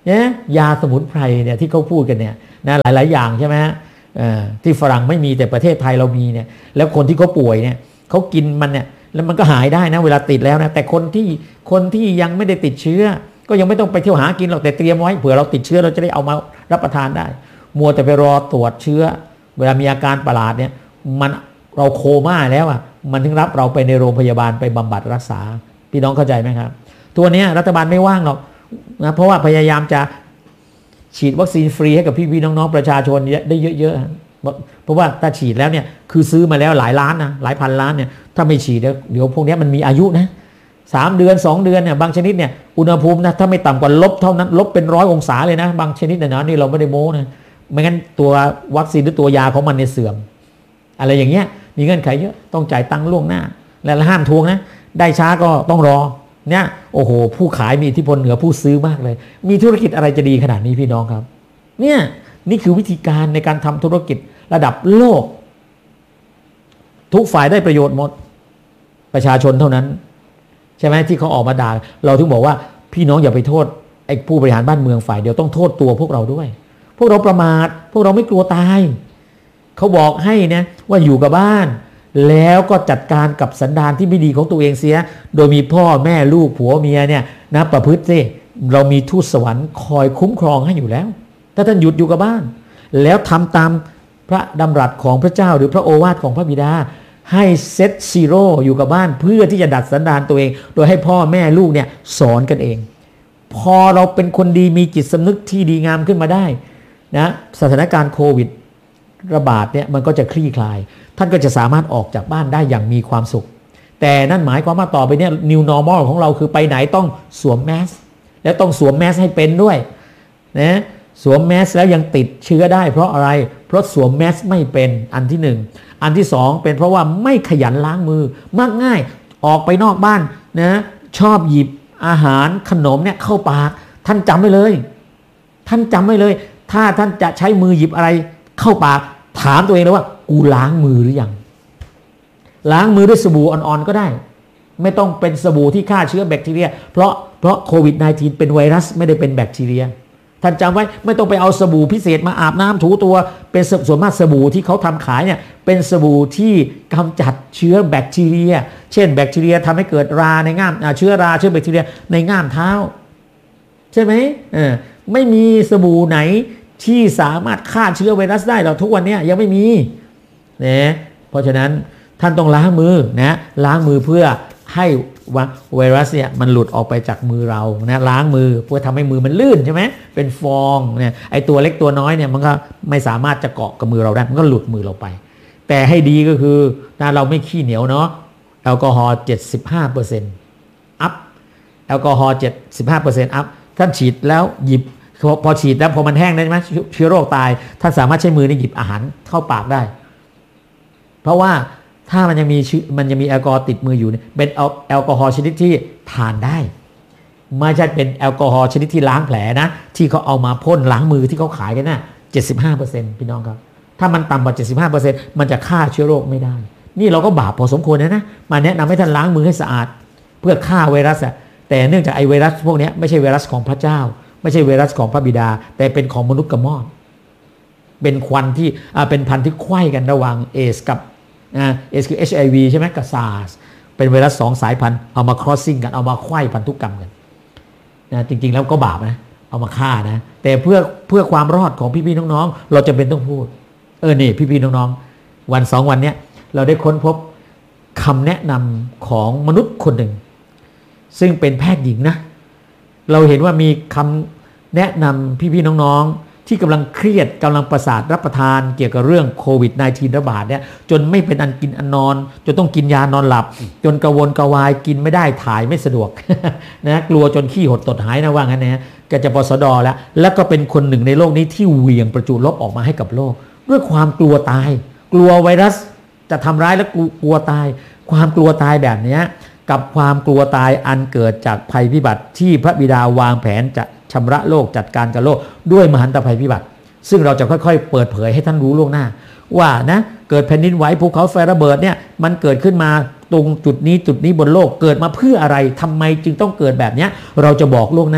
เนี่ยยาสมุนไพรเนี่ยที่เขาพูดกันเนี่ยนะหลายๆอย่างใช่ไหมฮะที่ฝรั่งไม่มีแต่ประเทศไทยเรามีเนี่ยแล้วคนที่เขาป่วยเนี่ยเขากินมันเนี่ยแล้วมันก็หายได้นะเวลาติดแล้วนะแต่คนที่คนที่ยังไม่ได้ติดเชื้อก็ยังไม่ต้องไปเที่ยวหากินหรอกแต่เตรียมไว้เผื่อเราติดเชื้อเราจะได้เอามารับประทานได้มัวแต่ไปรอตรวจเชื้อเวลามีอาการประหลาดเนี่ยมันเราโคม่าแล้วอ่ะมันถึงรับเราไปในโรงพยาบาลไปบำบัดรักษาพี่น้องเข้าใจไหมครับตัวนี้รัฐบาลไม่ว่างหรอกนะเพราะว่าพยายามจะฉีดวัคซีนฟรีให้กับพี่ๆน้องๆประชาชนได้เยอะๆเพราะว่าถ้าฉีดแล้วเนี่ยคือซื้อมาแล้วหลายล้านนะหลายพันล้านเนี่ยถ้าไม่ฉีดเดี๋ยวพวกนี้มันมีอายุนะสามเดือนสองเดือนเนี่ยบางชนิดเนี่ยอุณหภูมินะถ้าไม่ต่ำกว่าลบเท่านั้นลบเป็นร้อยองศาเลยนะบางชนิดเนี่ยนะนี่เราไม่ได้โม้นะไม่งั้นตัววัคซีนหรือตัวยาของมันเนี่ยเสื่อมอะไรอย่างเงี้ยมีเงื่อนไขเยอะต้องจ่ายตังค์ล่วงหน้าและห้ามทวงนะได้ช้าก็ต้องรอเนี่ยโอ้โหผู้ขายมีอิทธิพลเหนือผู้ซื้อมากเลยมีธุรกิจอะไรจะดีขนาดนี้พี่น้องครับเนี่ยนี่คือวิธีการในการทำธุรกิจระดับโลกทุกฝ่ายได้ประโยชน์หมดประชาชนเท่านั้นใช่ไหมที่เขาออกมาด่าเราถึงบอกว่าพี่น้องอย่าไปโทษไอ้ผู้บริหารบ้านเมืองฝ่ายเดียวต้องโทษตัวพวกเราด้วยพวกเราประมาทพวกเราไม่กลัวตายเขาบอกให้นะว่าอยู่กับบ้านแล้วก็จัดการกับสันดานที่ไม่ดีของตัวเองเสียโดยมีพ่อแม่ลูกผัวเมียเนี่ยนะประพฤติสิเรามีทูตสวรรค์คอยคุ้มครองให้อยู่แล้วถ้าท่านหยุดอยู่กับบ้านแล้วทำตามพระดำรัสของพระเจ้าหรือพระโอวาทของพระบิดาให้เซตซีโร่อยู่กับบ้านเพื่อที่จะดัดสันดานตัวเองโดยให้พ่อแม่ลูกเนี่ยสอนกันเองพอเราเป็นคนดีมีจิตสำนึกที่ดีงามขึ้นมาได้นะสถานการณ์โควิดระบาดเนี่ยมันก็จะคลี่คลายท่านก็จะสามารถออกจากบ้านได้อย่างมีความสุขแต่นั่นหมายความว่าต่อไปเนี่ย new normal ของเราคือไปไหนต้องสวมแมสและต้องสวมแมสให้เป็นด้วยนะสวมแมสแล้วยังติดเชื้อได้เพราะอะไรเพราะสวมแมสไม่เป็นอันที่หนึ่งอันที่สองเป็นเพราะว่าไม่ขยันล้างมือมักง่ายออกไปนอกบ้านนะชอบหยิบอาหารขนมเนี่ยเข้าปากท่านจำไว้เลยท่านจำไว้เลยถ้าท่านจะใช้มือหยิบอะไรเข้าปากถามตัวเองเลยว่ากูล้างมือหรือยังล้างมือด้วยสบู่อ่อนๆก็ได้ไม่ต้องเป็นสบู่ที่ฆ่าเชื้อแบคทีเรียเพราะเพราะโควิด สิบเก้า เป็นไวรัสไม่ได้เป็นแบคทีเรียท่านจำไว้ไม่ต้องไปเอาสบู่พิเศษมาอาบน้ำถูตัวเป็นส่วนมากสบู่ที่เขาทำขายเนี่ยเป็นสบู่ที่กำจัดเชื้อแบคทีเรียเช่นแบคทีเรียทำให้เกิดราในง่ามเชื้อราเชื้อแบคทีเรียในง่ามเท้าใช่ไหมเออไม่มีสบู่ไหนที่สามารถฆ่าเชื้อไวรัสได้หรอกทุกวันนี้ยังไม่มีนะเพราะฉะนั้นท่านต้องล้างมือนะล้างมือเพื่อให้ไวรัสเนี่ยมันหลุดออกไปจากมือเรานะล้างมือเพื่อทำให้มือมันลื่นใช่ไหมเป็นฟองเนี่ยไอตัวเล็กตัวน้อยเนี่ยมันก็ไม่สามารถจะเกาะกับมือเราได้มันก็หลุดมือเราไปแต่ให้ดีก็คือถ้าเราไม่ขี้เหนียวเนาะแอลกอฮอล์ เจ็ดสิบห้าเปอร์เซ็นต์ อัพแอลกอฮอล์ เจ็ดสิบห้าเปอร์เซ็นต์ อัพท่านฉีดแล้วหยิบพอฉีดแล้วพอมันแห้งได้ไหมเชื้อโรคตายท่านสามารถใช้มือนี่หยิบอาหารเข้าปากได้เพราะว่าถ้ามันยังมีมันยังมีแอลกอฮอล์ติดมืออยู่เนี่ยเป็นแอลกอฮอล์ชนิดที่ทานได้ไม่ใช่เป็นแอลกอฮอล์ชนิดที่ล้างแผลนะที่เขาเอามาพ่นล้างมือที่เขาขายกันนะ เจ็ดสิบห้าเปอร์เซ็นต์ พี่น้องครับถ้ามันต่ำกว่า เจ็ดสิบห้าเปอร์เซ็นต์ มันจะฆ่าเชื้อโรคไม่ได้นี่เราก็บาปพอสมควรนะนะมาแนะนำให้ท่านล้างมือให้สะอาดเพื่อฆ่าไวรัสอะแต่เนื่องจากไอไวรัสพวกนี้ไม่ใช่ไวรัสของพระเจ้าไม่ใช่ไวรัสของพระบิดาแต่เป็นของมนุษย์กระมอดเป็นควันที่เป็นพันธุ์ที่ไขว้กันระหว่างเอสกับเอสคือ เอช ไอ วี ใช่ไหมกับซาร์สเป็นไวรัสสองสายพันธุ์เอามาครอสซิ่งกันเอามาไขว้พันธุกรรมกันนะจริงๆแล้วก็บาปนะเอามาฆ่านะแต่เพื่อเพื่อความรอดของพี่ๆน้องๆเราจะเป็นต้องพูดเออนี่พี่ๆน้องๆวันสองวันเนี้ยเราได้ค้นพบคำแนะนำของมนุษย์คนหนึ่งซึ่งเป็นแพทย์หญิงนะเราเห็นว่ามีคำแนะนำพี่ๆน้องๆที่กำลังเครียดกำลังประสาทรับประทานเกี่ยวกับเรื่องโควิด สิบเก้า ระบาดเนี่ยจนไม่เป็นอันกินอันนอนจนต้องกินยานอนหลับจนกระวนกระวายกินไม่ได้ถ่ายไม่สะดวก นะกลัวจนขี้หดตดหายนะว่างั้นนะแกจะปสดแล้วแล้วก็เป็นคนหนึ่งในโลกนี้ที่เหวี่ยงประจุลบออกมาให้กับโลกด้วยความกลัวตายกลัวไวรัสจะทำร้ายและกลัวตายความกลัวตายแบบนี้กับความกลัวตายอันเกิดจากภัยพิบัติที่พระบิดาวางแผนจะชำระโลกจัดการกับโลกด้วยมหันตภัยพิบัติซึ่งเราจะค่อยๆเปิดเผยให้ท่านรู้ล่วงหน้าว่านะเกิดแผ่นดินไหวภูเขาไฟระเบิดเนี่ยมันเกิดขึ้นมาตรงจุดนี้จุดนี้บนโลกเกิดมาเพื่ออะไรทำไมจึงต้องเกิดแบบนี้เราจะบอกล่วงหน้า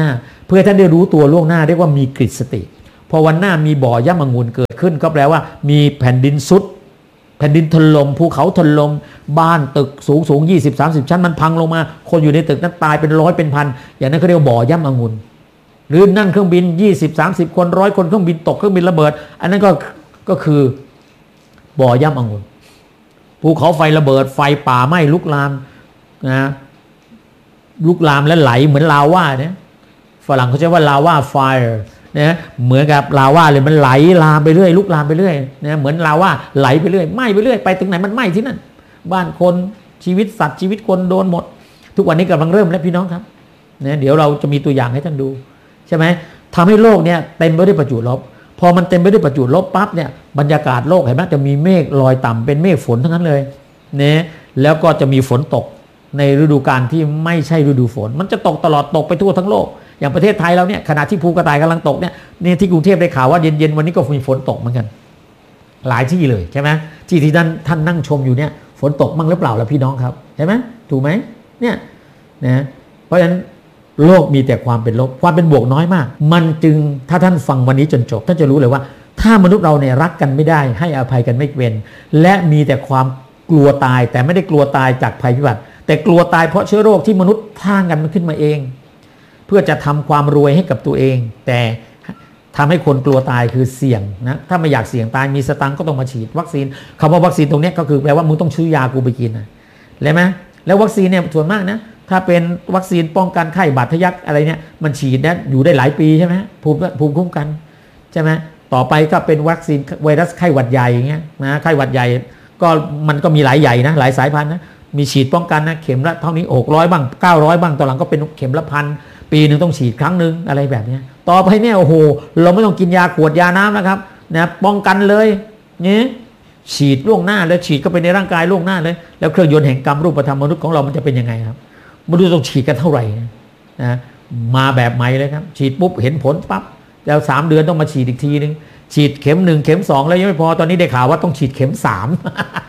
เพื่อท่านได้รู้ตัวล่วงหน้าเรียกว่ามีกฤตสติพอวันหน้ามีบ่อย่ำองุ่นเกิดขึ้นก็แปลว่ามีแผ่นดินซุดแผ่นดินถล่มภูเขาถล่มบ้านตึกสูงสูงยี่สิบ สามสิบชั้นมันพังลงมาคนอยู่ในตึกนั้นตายเป็นร้อยเป็นพันอย่างนั้นเขาเรียกว่าบ่อย่ำองุ่นหรือนั่งเครื่องบินยี่สิบ สามสิบคนร้อยคนเครื่องบินตกเครื่องบินระเบิดอันนั้นก็ก็คือบ่อย่ำองุ่นภูเขาไฟระเบิดไฟป่าไหม้ลุกลามนะลุกลามและไหลเหมือนลาวาเนี่ยฝรั่งเขาใช้ว่าลาวาไฟนะเหมือนกับลาวาเลยมันไหลลามไปเรื่อยลุกลามไปเรื่อยนะเหมือนลาวาไหลไปเรื่อยไหม้ไปเรื่อยไปถึงไหนมันไหม้ที่นั่นบ้านคนชีวิตสัตว์ชีวิตคนโดนหมดทุกวันนี้กำลังเริ่มแล้วพี่น้องครับนะเดี๋ยวเราจะมีตัวอย่างให้ท่านดูใช่ไหมทำให้โลกเนี่ยเต็มไปด้วยประจุลบพอมันเต็มไปด้วยประจุลบปั๊บเนี่ยบรรยากาศโลกเห็นไหมจะมีเมฆลอยต่ำเป็นเมฆฝนทั้งนั้นเลยเนี่ยแล้วก็จะมีฝนตกในฤดูกาลที่ไม่ใช่ฤดูฝนมันจะตกตลอดตกไปทั่วทั้งโลกอย่างประเทศไทยเราเนี่ยขณะที่ภูกระต่ายกำลังตกเนี่ยนี่ที่กรุงเทพได้ข่าวว่าเย็นๆวันนี้ก็มีฝนตกเหมือนกันหลายที่เลยใช่ไหมที่ที่ท่านท่านนั่งชมอยู่เนี่ยฝนตกมั่งหรือเปล่าล่ะพี่น้องครับใช่ไหมถูกไหมเนี่ยนะเพราะฉะนั้นโลกมีแต่ความเป็นลบความเป็นบวกน้อยมากมันจึงถ้าท่านฟังวันนี้จนจบท่านจะรู้เลยว่าถ้ามนุษย์เราเนี่ยรักกันไม่ได้ให้อภัยกันไม่เป็นและมีแต่ความกลัวตายแต่ไม่ได้กลัวตายจากภัยพิบัติแต่กลัวตายเพราะเชื้อโรคที่มนุษย์สร้างกันมันขึ้นมาเองเพื่อจะทำความรวยให้กับตัวเองแต่ทำให้คนกลัวตายคือเสี่ยงนะถ้าไม่อยากเสี่ยงตายมีสตังค์ก็ต้องมาฉีดวัคซีนคำว่าวัคซีนตรงนี้ก็คือแปลว่ามึงต้องซื้อยากูไปกินนะเลยไหมแล้ววัคซีนเนี่ยส่วนมากนะถ้าเป็นวัคซีนป้องกันไข้บาดทะยักอะไรเนี่ยมันฉีดนะอยู่ได้หลายปีใช่ไหมภูมิภูมิคุ้มกันใช่ไหมต่อไปก็เป็นวัคซีนไวรัสไข้หวัดใหญ่อย่างเงี้ยนะไข้หวัดใหญ่ก็มันก็มีหลายใหญ่นะหลายสายพันธุ์นะมีฉีดป้องกันนะเข็มละเท่านี้หกร้อยบ้างเก้าร้อยบ้างตอนหลังก็เป็นเข็มละพันปีหนึ่งต้องฉีดครั้งหนึ่งอะไรแบบนี้ต่อไปเนี่ยโอ้โหเราไม่ต้องกินยาขวดยาน้ำนะครับนะป้องกันเลยนี่ฉีดล่วงหน้าเลยฉีดเข้าไปในร่างกายล่วงหน้าเลยแล้วเครื่องยนต์แห่งกรรมรูปธรรมมนุษย์ของเรามันจะเป็นยังไงครับมนุษย์ต้องฉีดกันเท่าไหร่นะมาแบบใหม่เลยครับฉีดปุ๊บเห็นผลปั๊บแล้วสามเดือนต้องมาฉีดอีกทีนึงฉีดเข็มหนึ่งเข็มสองแล้วยังไม่พอตอนนี้ได้ข่าวว่าต้องฉีดเข็มสาม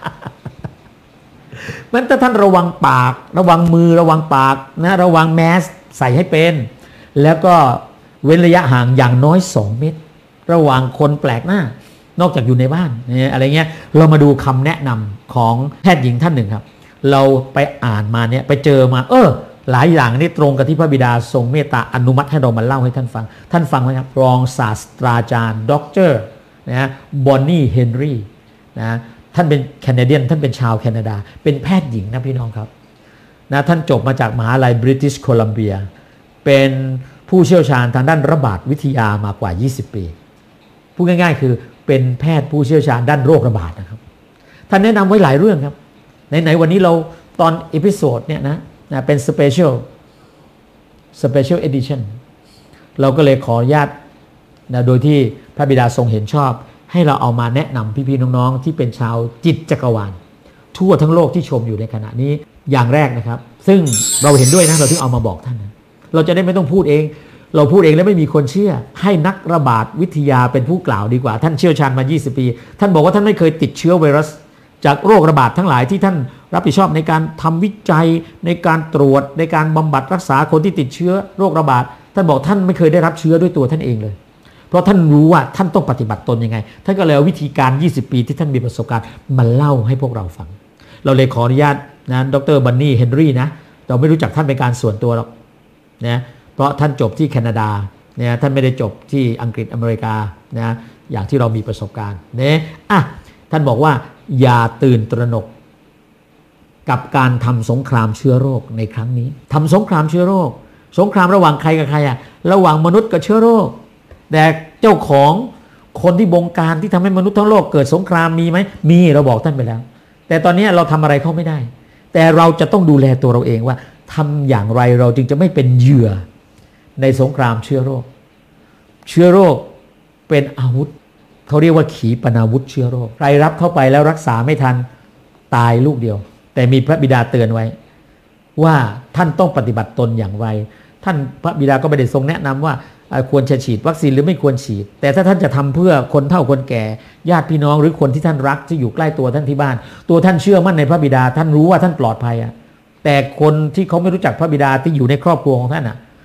มันถ้าท่านระวังปากระวังมือระวังปากนะระวังแมสใส่ให้เป็นแล้วก็เว้นระยะห่างอย่างน้อยสองเมตรระหว่างคนแปลกหน้านอกจากอยู่ในบ้านเนี่ยอะไรเงี้ยเรามาดูคำแนะนำของแพทย์หญิงท่านหนึ่งครับเราไปอ่านมาเนี่ยไปเจอมาเออหลายอย่างนี่ตรงกับที่พระบิดาทรงเมตตาอนุมัติให้เรามาเล่าให้ท่านฟังท่านฟังไหมครับรองศาสตราจารย์ด็อกเตอร์นะบอนนี่เฮนรี่นะท่านเป็นแคนาเดียนท่านเป็นชาวแคนาดาเป็นแพทย์หญิงนะพี่น้องครับนะท่านจบมาจากมหาลัยบริติชโคลัมเบียเป็นผู้เชี่ยวชาญทางด้านระบาดวิทยามากว่ายี่สิบปีพูดง่ายๆคือเป็นแพทย์ผู้เชี่ยวชาญด้านโรคระบาดนะครับท่านแนะนำไว้หลายเรื่องครับไหนๆวันนี้เราตอนเอพิโซดเนี่ยนะนะเป็นสเปเชียลสเปเชียลเอดิชั่นเราก็เลยขออนุญาตนะโดยที่พระบิดาทรงเห็นชอบให้เราเอามาแนะนำพี่ๆน้องๆที่เป็นชาวจิตจักรวาลทั่วทั้งโลกที่ชมอยู่ในขณะนี้อย่างแรกนะครับซึ่งเราเห็นด้วยนะเราถึงเอามาบอกท่านนะเราจะได้ไม่ต้องพูดเองเราพูดเองแล้วไม่มีคนเชื่อให้นักระบาดวิทยาเป็นผู้กล่าวดีกว่าท่านเชี่ยวชาญมายี่สิบปีท่านบอกว่าท่านไม่เคยติดเชื้อไวรัสจากโรคระบาดทั้งหลายที่ท่านรับผิดชอบในการทำวิจัยในการตรวจในการบำบัดรักษาคนที่ติดเชื้อโรคระบาดท่านบอกท่านไม่เคยได้รับเชื้อด้วยตัวท่านเองเลยเพราะท่านรู้ว่าท่านต้องปฏิบัติตนยังไงท่านก็เลยเอาวิธีการยี่สิบปีที่ท่านมีประสบการณ์มาเล่าให้พวกเราฟังเราเลยขออนุญาตนะดร.บันนี่เฮนรี่นะเราไม่รู้จักท่านเป็นการส่วนตัวหรอกนะเพราะท่านจบที่แคนาดาเนี่ยท่านไม่ได้จบที่อังกฤษอเมริกานะอย่างที่เรามีประสบการณ์เนี่ยอ่ะท่านบอกว่าอย่าตื่นตระหนกกับการทำสงครามเชื้อโรคในครั้งนี้ทำสงครามเชื้อโรคสงครามระหว่างใครกับใครอะระหว่างมนุษย์กับเชื้อโรคแต่เจ้าของคนที่บงการที่ทำให้มนุษย์ทั้งโลกเกิดสงครามมีไหมมีเราบอกท่านไปแล้วแต่ตอนนี้เราทำอะไรเขาไม่ได้แต่เราจะต้องดูแลตัวเราเองว่าทำอย่างไรเราจึงจะไม่เป็นเหยื่อในสงครามเชื้อโรคเชื้อโรคเป็นอาวุธเขาเรียกว่าขีปนาวุธเชื้อโรคใครรับเข้าไปแล้วรักษาไม่ทันตายลูกเดียวแต่มีพระบิดาเตือนไว้ว่าท่านต้องปฏิบัติตนอย่างไรท่านพระบิดาก็ไม่ได้ทรงแนะนำว่าควรจะฉีดวัคซีนหรือไม่ควรฉีดแต่ถ้าท่านจะทำเพื่อคนเฒ่าคนแก่ญาติพี่น้องหรือคนที่ท่านรักที่อยู่ใกล้ตัวท่านที่บ้านตัวท่านเชื่อมั่นในพระบิดาท่านรู้ว่าท่านปลอดภัยอะแต่คนที่เขาไม่รู้จักพระบิดาที่อยู่ในครอบครัวของท่านอะ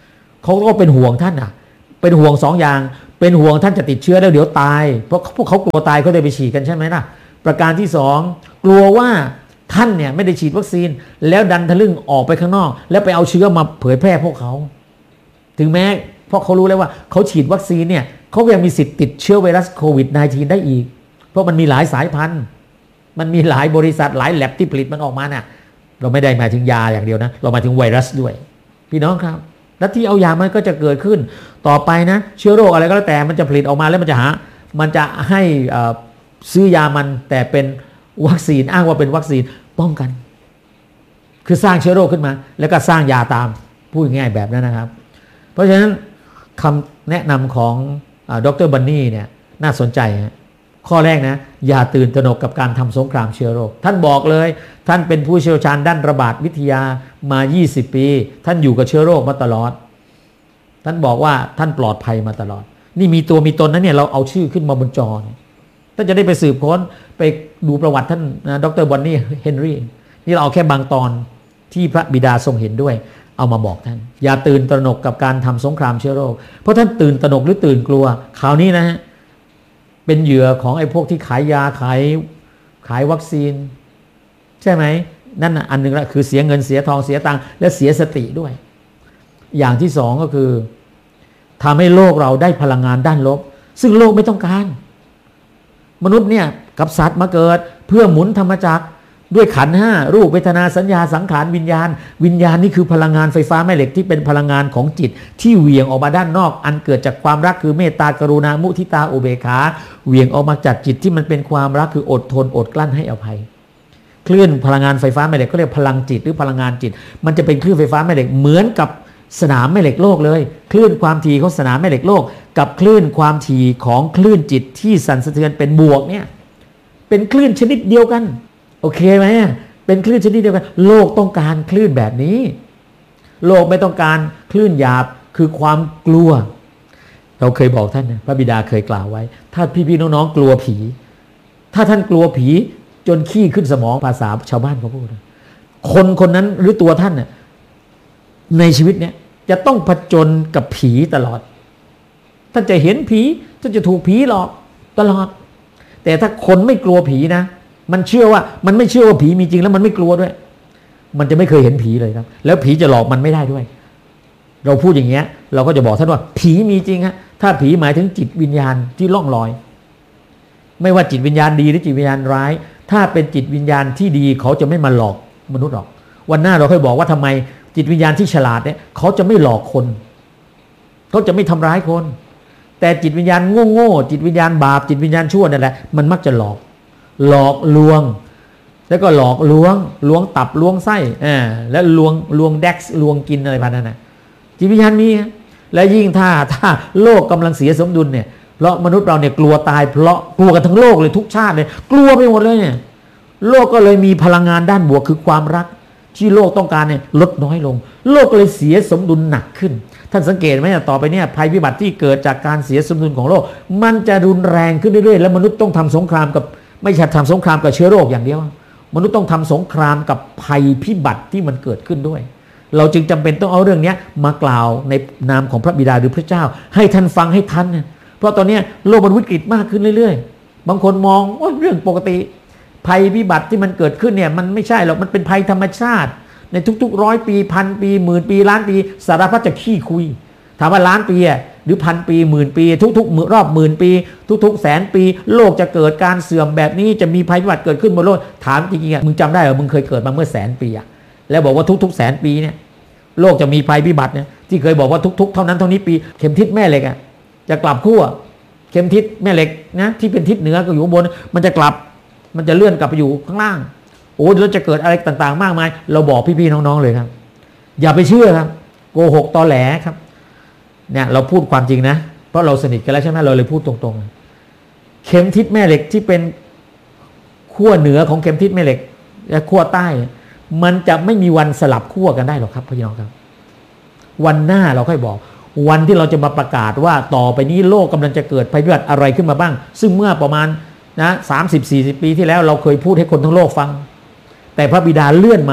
เขาก็เป็นห่วงท่านอ่ะเป็นห่วงสองอย่างเป็นห่วงท่านจะติดเชื้อแล้วเดี๋ยวตายเพราะพวกเขากลัวตายเขาเลยไปฉีดกันใช่ไหมล่ะประการที่สองกลัวว่าท่านเนี่ยไม่ได้ฉีดวัคซีนแล้วดันทะลึ่งออกไปข้างนอกแล้วไปเอาเชื้อมาเผยแพร่พวกเขาถึงแม้เพราะเขารู้แล้วว่าเขาฉีดวัคซีนเนี่ยเขายังมีสิทธิ์ติดเชื้อไวรัสโควิด สิบเก้า ได้อีกเพราะมันมีหลายสายพันธุ์มันมีหลายบริษัทหลายแลบที่ผลิตมันออกมาเนี่ยเราไม่ได้หมายถึงยาอย่างเดียวนะเราหมายถึงไวรัสด้วยพี่น้องครับแล้วที่เอายามันก็จะเกิดขึ้นต่อไปนะเชื้อโรคอะไรก็แล้วแต่มันจะผลิตออกมาแล้วมันจะหามันจะให้ซื้อยามันแต่เป็นวัคซีนอ้างว่าเป็นวัคซีนป้องกันคือสร้างเชื้อโรคขึ้นมาแล้วก็สร้างยาตามพูดง่ายๆแบบนั้นนะครับเพราะฉะนั้นคำแนะนำของดร.บันนี่เนี่ยน่าสนใจฮะข้อแรกนะอย่าตื่นตระหนกกับการทำสงครามเชื้อโรคท่านบอกเลยท่านเป็นผู้เชี่ยวชาญด้านระบาดวิทยามายี่สิบปีท่านอยู่กับเชื้อโรคมาตลอดท่านบอกว่าท่านปลอดภัยมาตลอดนี่มีตัวมีตนนั้นเนี่ยเราเอาชื่อขึ้นมาบนจอท่านจะได้ไปสืบค้นไปดูประวัติท่านนะดร.บันนี่เฮนรี่นี่เราเอาแค่บางตอนที่พระบิดาทรงเห็นด้วยเอามาบอกท่านอย่าตื่นตระหนกกับการทำสงครามเชื้อโรคเพราะท่านตื่นตระหนกหรือตื่นกลัวคราวนี้นะฮะเป็นเหยื่อของไอ้พวกที่ขายยาขายขายวัคซีนใช่ไหมนั่นอันหนึ่งละคือเสียเงินเสียทองเสียตังค์และเสียสติด้วยอย่างที่สองก็คือทำให้โลกเราได้พลังงานด้านลบซึ่งโลกไม่ต้องการมนุษย์เนี่ยกับสัตว์มาเกิดเพื่อหมุนธรรมจักรด้วยขันธ์ห้ารูปเวทนาสัญญาสังขารวิญญาณวิญญาณนี่คือพลังงานไฟฟ้าแม่เหล็กที่เป็นพลังงานของจิตที่เหวี่ยงออกมาด้านนอกอันเกิดจากความรักคือเมตตากรุณามุทิตาอุเบกขาเหวี่ยงออกมาจากจิตที่มันเป็นความรักคืออดทนอดกลั้นให้อภัยคลื่นพลังงานไฟฟ้าแม่เหล็กเขาเรียกพลังจิตหรือพลังงานจิตมันจะเป็นคลื่นไฟฟ้าแม่เหล็กเหมือนกับสนามแม่เหล็กโลกเลยคลื่นความถี่ของสนามแม่เหล็กโลกกับคลื่นความถี่ของคลื่นจิตที่สั่นสะเทือนเป็นบวกเนี่ยเป็นคลื่นชนิดเดียวกันโอเคไหมเป็นคลื่นชนิดเดียวกันโลกต้องการคลื่นแบบนี้โลกไม่ต้องการคลื่นหยาบคือความกลัวเราเคยบอกท่านนะพระบิดาเคยกล่าวไว้ถ้าพี่ๆน้องๆกลัวผีถ้าท่านกลัวผีจนขี้ขึ้นสมองภาษาชาวบ้านเขาพูดคนคนนั้นหรือตัวท่านน่ะในชีวิตเนี้ยจะต้องผจญกับผีตลอดท่านจะเห็นผีท่านจะถูกผีหลอกตลอดแต่ถ้าคนไม่กลัวผีนะมันเชื่อว่ามันไม่เชื่อว่าผีมีจริงแล้วมันไม่กลัวด้วยมันจะไม่เคยเห็นผีเลยครับแล้วผีจะหลอกมันไม่ได้ด้วยเราพูดอย่างเงี้ยเราก็จะบอกท่านว่าผีมีจริงฮะถ้าผีหมายถึงจิตวิญญาณที่ล่องลอยไม่ว่าจิตวิญญาณดีหรือจิตวิญญาณร้ายถ้าเป็นจิตวิญญาณที่ดีเขาจะไม่มาหลอกมนุษย์หรอกวันหน้าเราค่อยบอกว่าทำไมจิตวิญญาณที่ฉลาดเนี่ยเขาจะไม่หลอกคนเขาจะไม่ทำร้ายคนแต่จิตวิญญาณโง่ๆจิตวิญญาณบาปจิตวิญญาณชั่วนั่นแหละมันมักจะหลอกหลอกลวงแล้วก็หลอกลวงลวงตับลวงไส้อ่าแล้วลวงลวงแดกซ์ลวงกินอะไรพันนั้นนะจิตวิญญาณมีและยิ่งถ้าถ้าโลกกำลังเสียสมดุลเนี่ยเพราะมนุษย์เราเนี่ยกลัวตายเพราะกลัวกันทั้งโลกเลยทุกชาติเลยกลัวไปหมดเลยเนี่ยโลกก็เลยมีพลังงานด้านบวกคือความรักที่โลกต้องการเนี่ยลดน้อยลงโลกก็เลยเสียสมดุลหนักขึ้นท่านสังเกตไหมต่อไปเนี่ยภัยพิบัติที่เกิดจากการเสียสมดุลของโลกมันจะรุนแรงขึ้นเรื่อยๆแล้วมนุษย์ต้องทำสงครามกับไม่ใช่ทำสงครามกับเชื้อโรคอย่างเดียวมนุษย์ต้องทำสงครามกับภัยพิบัติที่มันเกิดขึ้นด้วยเราจึงจำเป็นต้องเอาเรื่องนี้มากล่าวในนามของพระบิดาหรือพระเจ้าให้ท่านฟังให้ทันเนี่ยเพราะตอนนี้โลกมันวิกฤตมากขึ้นเรื่อยๆบางคนมองว่าเรื่องปกติภัยพิบัติที่มันเกิดขึ้นเนี่ยมันไม่ใช่หรอกมันเป็นภัยธรรมชาติในทุกๆร้อยปีพันปีหมื่นปีล้านปีสารพัดจะขี้คุยถามว่าล้านปีหรือพันปีหมื่นปีทุกๆรอบหมื่นปีทุกๆแสนปีโลกจะเกิดการเสื่อมแบบนี้จะมีภัยพิบัติเกิดขึ้นบนโลกถามจริงๆมึงจำได้เหรอมึงเคยเกิดมาเมื่อแสนปีอะแล้วบอกว่าทุกๆแสนปีเนี่ยโลกจะมีภัยพิบัติเนี่ยที่เคยบอกว่าทุกๆเท่านั้นเท่านี้ปีเข็มทิศแม่เหล็กอะจะกลับขั้วเข็มทิศแม่เหล็กนะที่เป็นทิศเหนือก็อยู่บนมันจะกลับมันจะเลื่อนกลับไปอยู่ข้างล่างโอ้แล้วจะเกิดอะไรต่างๆมากมายเราบอกพี่ๆน้องๆเลยครับอย่าไปเชื่อครับโกหกตอแหลครับเนี่ยเราพูดความจริงนะเพราะเราสนิทกันแล้วใช่ไหมเราเลยพูดตรงๆเข็มทิศแม่เหล็กที่เป็นขั้วเหนือของเข็มทิศแม่เหล็กและขั้วใต้มันจะไม่มีวันสลับขั้วกันได้หรอกครับพี่น้องครับวันหน้าเราค่อยบอกวันที่เราจะมาประกาศว่าต่อไปนี้โลกกำลังจะเกิดภัยพิบัติอะไรขึ้นมาบ้างซึ่งเมื่อประมาณนะสามสิบสี่สิบปีที่แล้วเราเคยพูดให้คนทั้งโลกฟังแต่พระบิดาเลื่อนมา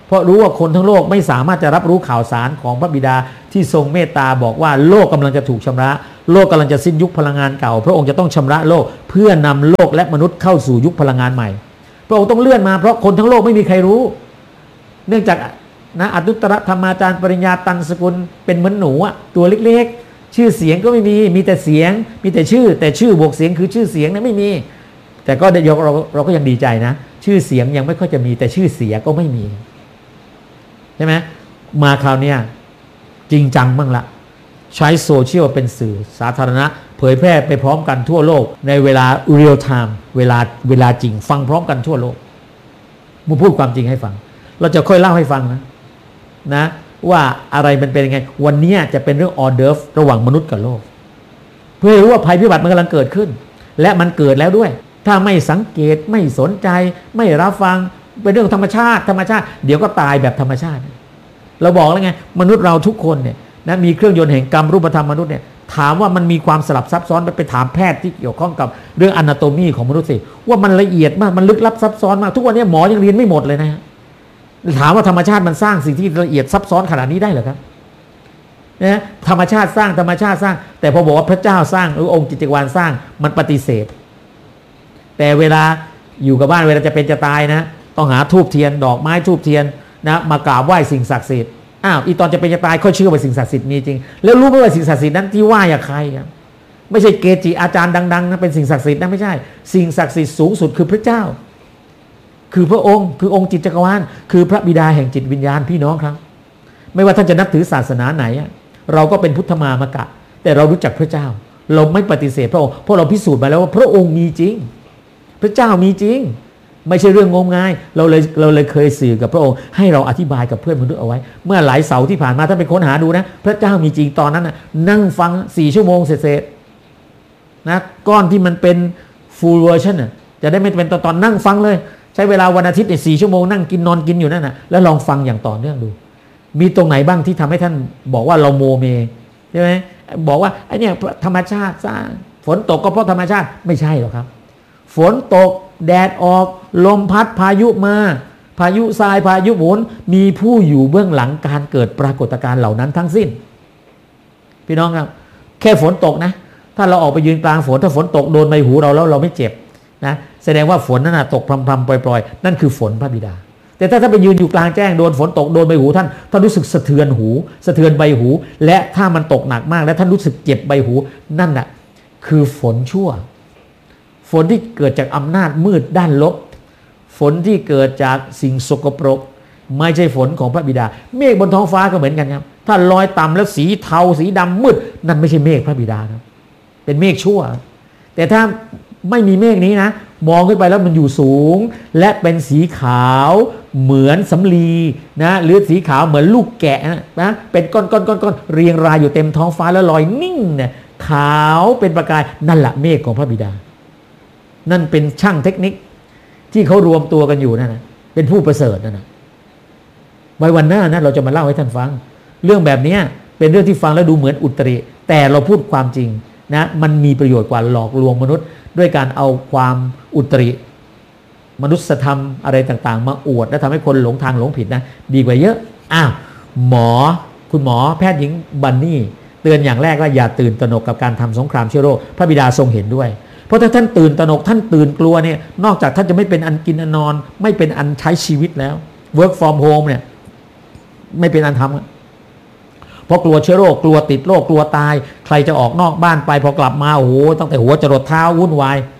เพราะรู้ว่าคนทั้งโลกไม่สามารถจะรับรู้ข่าวสารของพระบิดาที่ทรงเมตตาบอกว่าโลกกำลังจะถูกชำระโลกกำลังจะสิ้นยุคพลังงานเก่าพระองค์จะต้องชำระโลกเพื่อนำโลกและมนุษย์เข้าสู่ยุคพลังงานใหม่พระองค์ต้องเลื่อนมาเพราะคนทั้งโลกไม่มีใครรู้เนื่องจากนะอนุตตรธรรมาจารย์ปริญญาตันสกุลเป็นเหมือนหนูอะตัวเล็กๆชื่อเสียงก็ไม่มีมีแต่เสียงมีแต่ชื่อแต่ชื่อบวกเสียงคือชื่อเสียงนะไม่มีแต่ก็เราเราเราก็ยังดีใจนะชื่อเสียงยังไม่ค่อยจะมีแต่ชื่อเสียก็ไม่มีใช่ไหมมาคราวนี้จริงจังบ้างละใช้โซเชียลเป็นสื่อสาธารณะเผยแพร่ไปพร้อมกันทั่วโลกในเวลาเรียลไทม์เวลาเวลาจริงฟังพร้อมกันทั่วโลกมาพูดความจริงให้ฟังเราจะค่อยเล่าให้ฟังนะนะว่าอะไรมันเป็นยังไงวันนี้จะเป็นเรื่องออเดิร์ฟระหว่างมนุษย์กับโลกเพื่อรู้ว่าภัยพิบัติมันกำลังเกิดขึ้นและมันเกิดแล้วด้วยถ้าไม่สังเกตไม่สนใจไม่รับฟังเป็นเรื่องธรรมชาติธรรมชาติเดี๋ยวก็ตายแบบธรรมชาติเราบอกแล้วไงมนุษย์เราทุกคนเนี่ยนะมีเครื่องยนต์แห่งกรรมรูปธรรมมนุษย์เนี่ยถามว่ามันมีความสลับซับซ้อนไปถามแพทย์ที่เกี่ยวข้องกับเรื่องอนาโตมีของมนุษย์สิว่ามันละเอียดมากมันลึกลับซับซ้อนมากทุกวันนี้หมอยังเรียนไม่หมดเลยนะถามว่าธรรมชาติมันสร้างสิ่งที่ละเอียดซับซ้อนขนาดนี้ได้เหรอครับนะธรรมชาติสร้างธรรมชาติสร้างแต่พอบอกว่าพระเจ้าสร้างหรือองค์จิตติวารสร้างมันปฏิเสธแต่เวลาอยู่กับบ้านเวลาจะเป็นจะตายนะต้องหาธูปเทียนดอกไม้ธูปเทียนนะมากราบไหว้สิ่งศักดิ์สิทธิ์อ้าวอีตอนจะเป็นจะตายค่อยเชื่อว่าสิ่งศักดิ์สิทธิ์มีจริงแล้วรู้ไหมว่าสิ่งศักดิ์สิทธิ์นั้นที่ไหว้อะใครครับไม่ใช่เกจิอาจารย์ดังๆนะเป็นสิ่งศักดิ์สิทธิ์นะไม่ใช่สิ่งศักดิ์สิทธิ์สูงสุดคือพระเจ้าคือพระองค์คือองค์จิตจักรวาลคือพระบิดาแห่งจิตวิญญาณพี่น้องครับไม่ว่าท่านจะนับถือศาสนาไหนเราก็เป็นพุทธมามกะแต่เรารู้จักพระเจ้าเราไม่ปฏิเสธพระองค์เพราะเราพิสูจน์มาแล้วว่าพระองค์มีจริงพระเจ้ามีจริงไม่ใช่เรื่องงมงายเราเลยเราเลยเคยสื่อกับพระองค์ให้เราอธิบายกับเพื่อนมนุษย์เอาไว้เมื่อหลายเสาร์ที่ผ่านมาท่านไปค้นหาดูนะพระเจ้ามีจริงตอนนั้นนะนั่งฟังสี่ชั่วโมงเสร็จๆนะก้อนที่มันเป็น full version น่ะจะได้ไม่เป็นตอนตอนนั่งฟังเลยใช้เวลาวันอาทิตย์เนี่ยสี่ชั่วโมงนั่งกินนอนกินอยู่นั่นนะแล้วลองฟังอย่างต่อเนื่องดูมีตรงไหนบ้างที่ทำให้ท่านบอกว่าเราโมเมใช่ไหมบอกว่าไอ้นี่ธรรมชาติสร้างฝนตกก็เพราะธรรมชาติไม่ใช่หรอกครับฝนตกแดดออกลมพัดพายุมาพายุทรายพายุหมุนมีผู้อยู่เบื้องหลังการเกิดปรากฏการณ์เหล่านั้นทั้งสิ้นพี่น้องครับแค่ฝนตกนะถ้าเราออกไปยืนกลางฝนถ้าฝนตกโดนใบหูเราแล้วเราไม่เจ็บนะแสดงว่าฝนนั้นนะตกพรำๆปล่อยๆนั่นคือฝนพระบิดาแต่ถ้าท่านไปยืนอยู่กลางแจ้งโดนฝนตกโดนใบหูท่านท่านรู้สึกสะเทือนหูสะเทือนใบหูและถ้ามันตกหนักมากและท่านรู้สึกเจ็บใบหูนั่นน่ะคือฝนชั่วฝนที่เกิดจากอำนาจมืดด้านลบฝนที่เกิดจากสิ่งสกปรกไม่ใช่ฝนของพระบิดาเมฆบนท้องฟ้าก็เหมือนกันครับถ้าลอยต่ำแล้วสีเทาสีดำมืดนั่นไม่ใช่เมฆพระบิดาครับเป็นเมฆชั่วแต่ถ้าไม่มีเมฆนี้นะมองขึ้นไปแล้วมันอยู่สูงและเป็นสีขาวเหมือนสำลีนะหรือสีขาวเหมือนลูกแกะนะเป็นก้อนๆๆๆเรียงรายอยู่เต็มท้องฟ้าแล้วลอยนิ่งเนี่ยขาวเป็นประกายนั่นแหละเมฆของพระบิดานั่นเป็นช่างเทคนิคที่เขารวมตัวกันอยู่นั่นนะเป็นผู้ประเสริฐนั่นนะไว้วันหน้านะเราจะมาเล่าให้ท่านฟังเรื่องแบบนี้เป็นเรื่องที่ฟังแล้วดูเหมือนอุตริแต่เราพูดความจริงนะมันมีประโยชน์กว่าหลอกลวงมนุษย์ด้วยการเอาความอุตริมนุษยธรรมอะไรต่างๆมาอวดและทำให้คนหลงทางหลงผิดนะดีกว่าเยอะอ้าวหมอคุณหมอแพทย์หญิงบันนี่เตือนอย่างแรกว่าอย่าตื่นตระหนกกับการทำสงครามเชื้อโรคพระบิดาทรงเห็นด้วยเพราะถ้าท่านตื่นตระหนกท่านตื่นกลัวเนี่ยนอกจากท่านจะไม่เป็นอันกินอันนอนไม่เป็นอันใช้ชีวิตแล้ว work from home เนี่ยไม่เป็นอันทำเพราะกลัวเชื้อโรคกลัวติดโรคกลัวตายใครจะออกนอกบ้านไปพอกลับมาโอ้โหตั้งแต่หัวจรดเท้าวุ่นวาย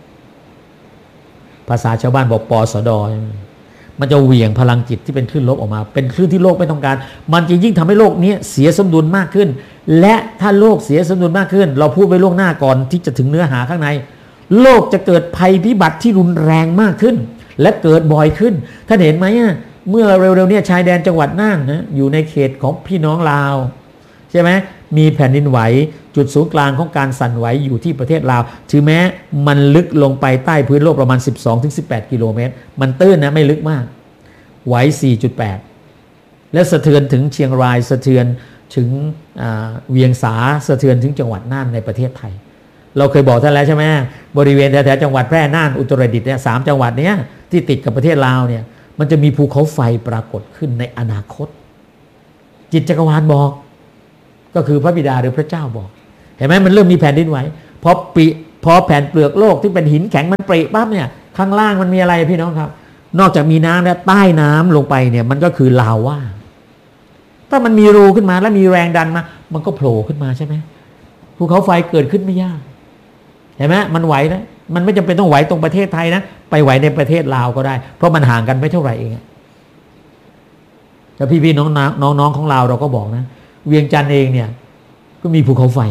ภาษาชาวบ้านบอกปสดมันจะเหวี่ยงพลังจิตที่เป็นคลื่นลบออกมาเป็นคลื่นที่โลกไม่ต้องการมันจะยิ่งทำให้โลกนี้เสียสมดุลมากขึ้นและถ้าโลกเสียสมดุลมากขึ้นเราพูดไว้ล่วงหน้าก่อนที่จะถึงเนื้อหาข้างในโลกจะเกิดภัยพิบัติที่รุนแรงมากขึ้นและเกิดบ่อยขึ้นท่านเห็นไหมเมื่อเร็วๆนี้ชายแดนจังหวัดน่านนะอยู่ในเขตของพี่น้องลาวใช่ไหมมีแผ่นดินไหวจุดศูนย์กลางของการสั่นไหวอยู่ที่ประเทศลาวถึงแม้มันลึกลงไปใต้พื้นโลกประมาณ สิบสองถึงสิบแปด กิโลเมตรมันตื้นนะไม่ลึกมากไหว สี่จุดแปด และสะเทือนถึงเชียงรายสะเทือนถึงเวียงสาสะเทือนถึงจังหวัดน่านในประเทศไทยเราเคยบอกท่านแล้วใช่ไหมบริเวณแถวๆจังหวัดแพร่น่านอุตรดิตถ์เนี่ยสามจังหวัดเนี้ยที่ติดกับประเทศลาวเนี่ยมันจะมีภูเขาไฟปรากฏขึ้นในอนาคตจิตจักรวาลบอกก็คือพระบิดาหรือพระเจ้าบอกเห็นไหมมันเริ่มมีแผ่นดินไหวพอปีพอแผ่นเปลือกโลกที่เป็นหินแข็งมันปริปั๊บเนี่ยข้างล่างมันมีอะไรพี่น้องครับนอกจากมีน้ำแล้วใต้น้ำลงไปเนี่ยมันก็คือลาวาถ้ามันมีรูขึ้นมาแล้วมีแรงดันมามันก็โผล่ขึ้นมาใช่ไหมภูเขาไฟเกิดขึ้นไม่ยากเห็นไหมมันไหวนะมันไม่จำเป็นต้องไหวตรงประเทศไทยนะไปไหวในประเทศลาวก็ได้เพราะมันห่างกันไม่เท่าไหร่เองแล้วพี่ๆน้องๆน้องๆของเราเราก็บอกนะเวียงจันทร์เองเนี่ยก็มีภูเขาไฟ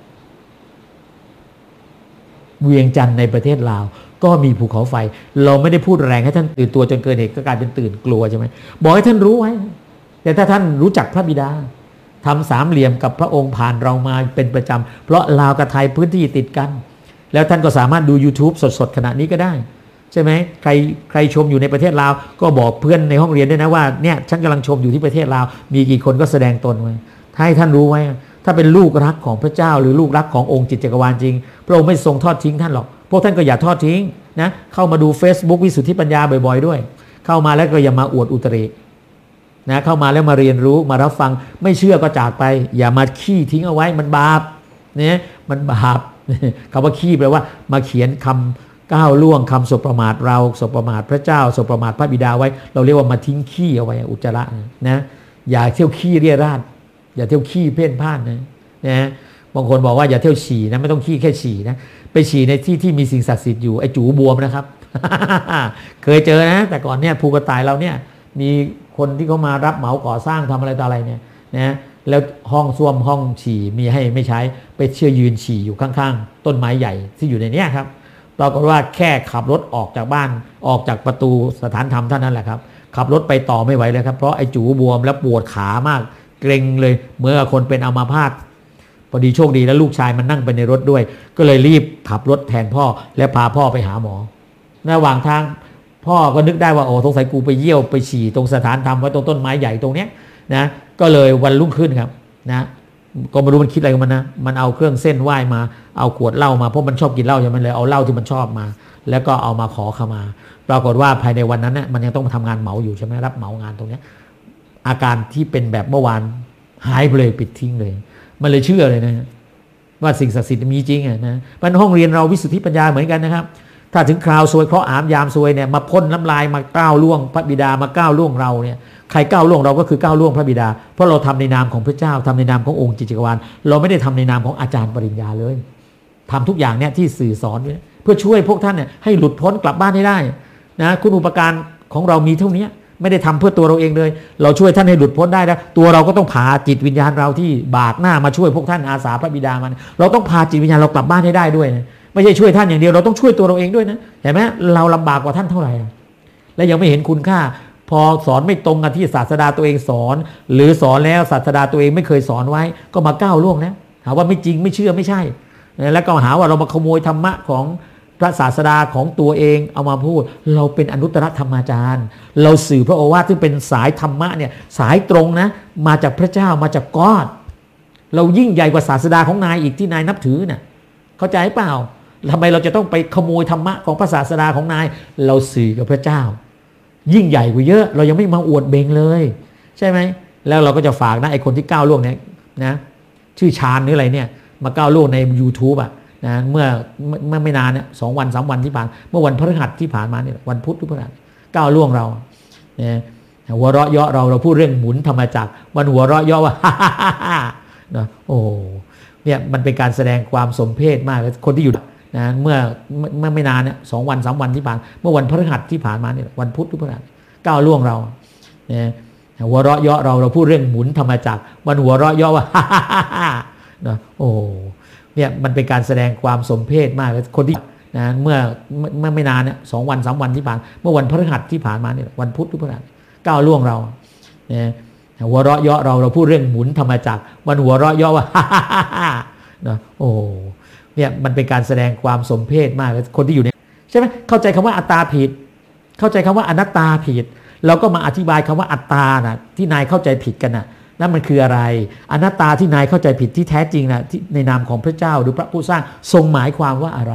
เวียงจันทร์ในประเทศลาวก็มีภูเขาไฟเราไม่ได้พูดแรงให้ท่านตื่นตัวจนเกินเหตุก็กลายเป็นตื่นกลัวใช่ไหมบอกให้ท่านรู้ไว้แต่ถ้าท่านรู้จักพระบิดาทำสามเหลี่ยมกับพระองค์ผ่านเรามาเป็นประจำเพราะลาวกับไทยพื้นที่ติดกันแล้วท่านก็สามารถดู YouTube สดๆขณะนี้ก็ได้ใช่ไหมใครใครชมอยู่ในประเทศลาวก็บอกเพื่อนในห้องเรียนด้วยนะว่าเนี่ยฉันกำลังชมอยู่ที่ประเทศลาวมีกี่คนก็แสดงตนไว้ให้ท่านรู้ไว้ถ้าเป็นลูกรักของพระเจ้าหรือลูกรักขององค์จิตจักรวาลจริงพระองค์ไม่ทรงทอดทิ้งท่านหรอกพวกท่านก็อย่าทอดทิ้งนะเข้ามาดู Facebook วิสุทธิปัญญาบ่อยๆด้วยเข้ามาแล้วก็อย่ามาอวดอุตรินะเข้ามาแล้วมาเรียนรู้มารับฟังไม่เชื่อก็จากไปอย่ามาขี้ทิ้งเอาไว้มันบาปเนี่ยมันบาปคำว่าขี้แปลว่ามาเขียนคำก้าวล่วงคำสบประมาทเราสบประมาทพระเจ้าสบประมาทพระบิดาไว้เราเรียกว่ามาทิ้งขี้เอาไว้อุจจาระนะอย่าเที่ยวขี้เรี่ยราดอย่าเที่ยวขี้เพ่นพ่านนะนะบางคนบอกว่าอย่าเที่ยวฉี่นะไม่ต้องขี้แค่ฉี่นะไปฉี่ในที่ที่มีสิ่งศักดิ์สิทธิ์อยู่ไอ้จูบวมนะครับ เคยเจอนะแต่ก่อนเนี่ยภูกระต่ายเราเนี่ยมีคนที่เขามารับเหมาก่อสร้างทำอะไรต่ออะไรเนี่ยนะแล้วห้องส้วมห้องฉี่มีให้ไม่ใช้ไปเชื่อยืนฉี่อยู่ข้างๆต้นไม้ใหญ่ที่อยู่ในเนี้ยครับปรากฏว่าแค่ขับรถออกจากบ้านออกจากประตูสถานธรรมเท่านั้นแหละครับขับรถไปต่อไม่ไหวเลยครับเพราะไอ้จูบวมแล้วปวดขามากเกร็งเลยเมื่อคนเป็นอัมพาตพอดีโชคดีแล้วลูกชายมันนั่งไปในรถด้วยก็เลยรีบขับรถแทนพ่อและพาพ่อไปหาหมอระหว่างทางพ่อก็นึกได้ว่าโอ้สงสัยกูไปเยี่ยวไปฉี่ตรงสถานธรรมไว้ตรงต้นไม้ใหญ่ตรงเนี้ยนะก็เลยวันรุ่งขึ้นครับนะก็ไม่รู้มันคิดอะไรกับมันนะมันเอาเครื่องเส้นไหว้มาเอาขวดเหล้ามาเพราะมันชอบกินเหล้าใช่ไหมเลยเอาเหล้าที่มันชอบมาแล้วก็เอามาขอขมาปรากฏว่าภายในวันนั้นเนี่ยมันยังต้องทำงานเหมาอยู่ใช่ไหมรับเหมางานตรงเนี้ยอาการที่เป็นแบบเมื่อวานหายไปเลยปิดทิ้งเลยมันเลยเชื่อเลยนะว่าสิ่งศักดิ์สิทธิ์มีจริงอ่ะนะมันห้องเรียนเราวิสุทธิปัญญาเหมือนกันนะครับถ้าถึงคราวซวยเคราะห์อามยามซวยเนี่ยมาพ่นน้ำลายมาก้าวล่วงพระบิดามาก้าวล่วงเราเนี่ยใครก้าวล่วงเราก็คือก้าวล่วงพระบิดาเพราะเราทำในนามของพระเจ้าทำในนามขององค์จิตจักรวาลเราไม่ได้ทำในนามของอาจารย์ปริญญาเลยทำทุกอย่างเนี่ยที่สื่อสอนเพื่อช่วยพวกท่านเนี่ยให้หลุดพ้นกลับบ้านให้ได้นะคุณอุปการของเรามีเท่านี้ไม่ได้ทำเพื่อตัวเราเองเลยเราช่วยท่านให้หลุดพ้นได้แล้วตัวเราก็ต้องพาจิตวิญญาณเราที่บากหน้ามาช่วยพวกท่านอาสาพระบิดามันเราต้องพาจิตวิญญาณเรากลับบ้านให้ได้ด้วยนะไม่ใช่ช่วยท่านอย่างเดียวเราต้องช่วยตัวเราเองด้วยนะเห็นไหมเราลำบากกว่าท่านเท่าไหร่และยังไม่เห็นคุณค่าพอสอนไม่ตรงกับที่ศาสดาตัวเองสอนหรือสอนแล้วศาสดาตัวเองไม่เคยสอนไว้ก็มาก้าวล่วงแล้วหาว่าไม่จริงไม่เชื่อไม่ใช่แล้วก็หาว่าเรามาขโมยธรรมะของพระศาสดาของตัวเองเอามาพูดเราเป็นอนุตตรธรรมาจารย์เราสื่อพระโอวาทที่เป็นสายธรรมะเนี่ยสายตรงนะมาจากพระเจ้ามาจากกอดเรายิ่งใหญ่กว่าศาสดาของนายอีกที่นายนับถือน่ะเข้าใจเปล่าทำไมเราจะต้องไปขโมยธรรมะของพระศาสดาของนายเราสื่อกับพระเจ้ายิ่งใหญ่กว่าเยอะเรายังไม่มาอวดเบงเลยใช่ไหมแล้วเราก็จะฝากนะไอคนที่ก้าวล่วงเนี่ยนะชื่อชาญหรืออะไรเนี่ยมาก้าวล่วงใน YouTube อ่ะนะเมื่อเมื่อไม่นานเนี่ยสองวันสามวันที่ผ่านเมื่อวันพฤหัสที่ผ่านมาเนี่ยวันพุธทุกพฤหัสก้าวล่วงเราเนี่ยหัวเราะเยาะเราเราพูดเรื่องหมุนธรรมจักรวันหัวเราะเยาะว่านะโอ้เนี่ยมันเป็นการแสดงความสมเพชมากเลยคนที่อยู่นะเมื่อเมื่อไม่นานเนี่ยสองวันสามวันที่ผ่านเมื่อวันพฤหัสที่ผ่านมาเนี่ยวันพุธทุกพฤหัสก้าวล่วงเราเนี่ยหัวเราะเยาะเราเราพูดเรื่องหมุนธรรมจักรวันหัวเราะเยาะว่านะโอ้เนี่ยมันเป็นการแสดงความสมเพชมากเลยคนที่นะเมื่อเมื่อไม่นานเนี่ยสองวันสามวันที่ผ่านเมื่อวันพฤหัสที่ผ่านมาเนี่ยวันพุธทุกพฤหัสก้าวล่วงเราเนี่ยหัวเราะเยาะเราเราพูดเรื่องหมุนธรรมจักรวันหัวเราะเยาะว่านะโอ้เนี่ยมันเป็นการแสดงความสมเพชมากเลยคนที่อยู่เนี่ยใช่ไหมเข้าใจคำว่าอัตตาผิดเข้าใจคำว่าอนัตตาผิดเราก็มาอธิบายคำว่าอัตตานะที่นายเข้าใจผิดกันนะนั่นมันคืออะไรอนัตตาที่นายเข้าใจผิดที่แท้จริงนะที่ในนามของพระเจ้าหรือพระผู้สร้างทรงหมายความว่าอะไร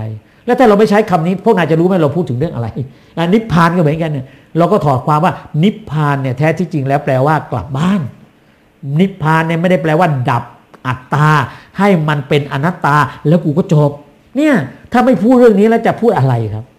แล้วถ้าเราไม่ใช้คำนี้พวกนายจะรู้ไหมเราพูดถึงเรื่องอะไรนิพพานก็เหมือนกันเนี่ยเราก็ถอดความว่านิพพานเนี่ยแท้ที่จริงแล้วแปลว่ากลับบ้านนิพพานเนี่ยไม่ได้แปลว่าดับอัตตาให้มันเป็นอนัตตาแล้วกูก็จบเนี่ยถ้าไม่พูดเรื่องนี้แล้วจะพูดอะไรครับ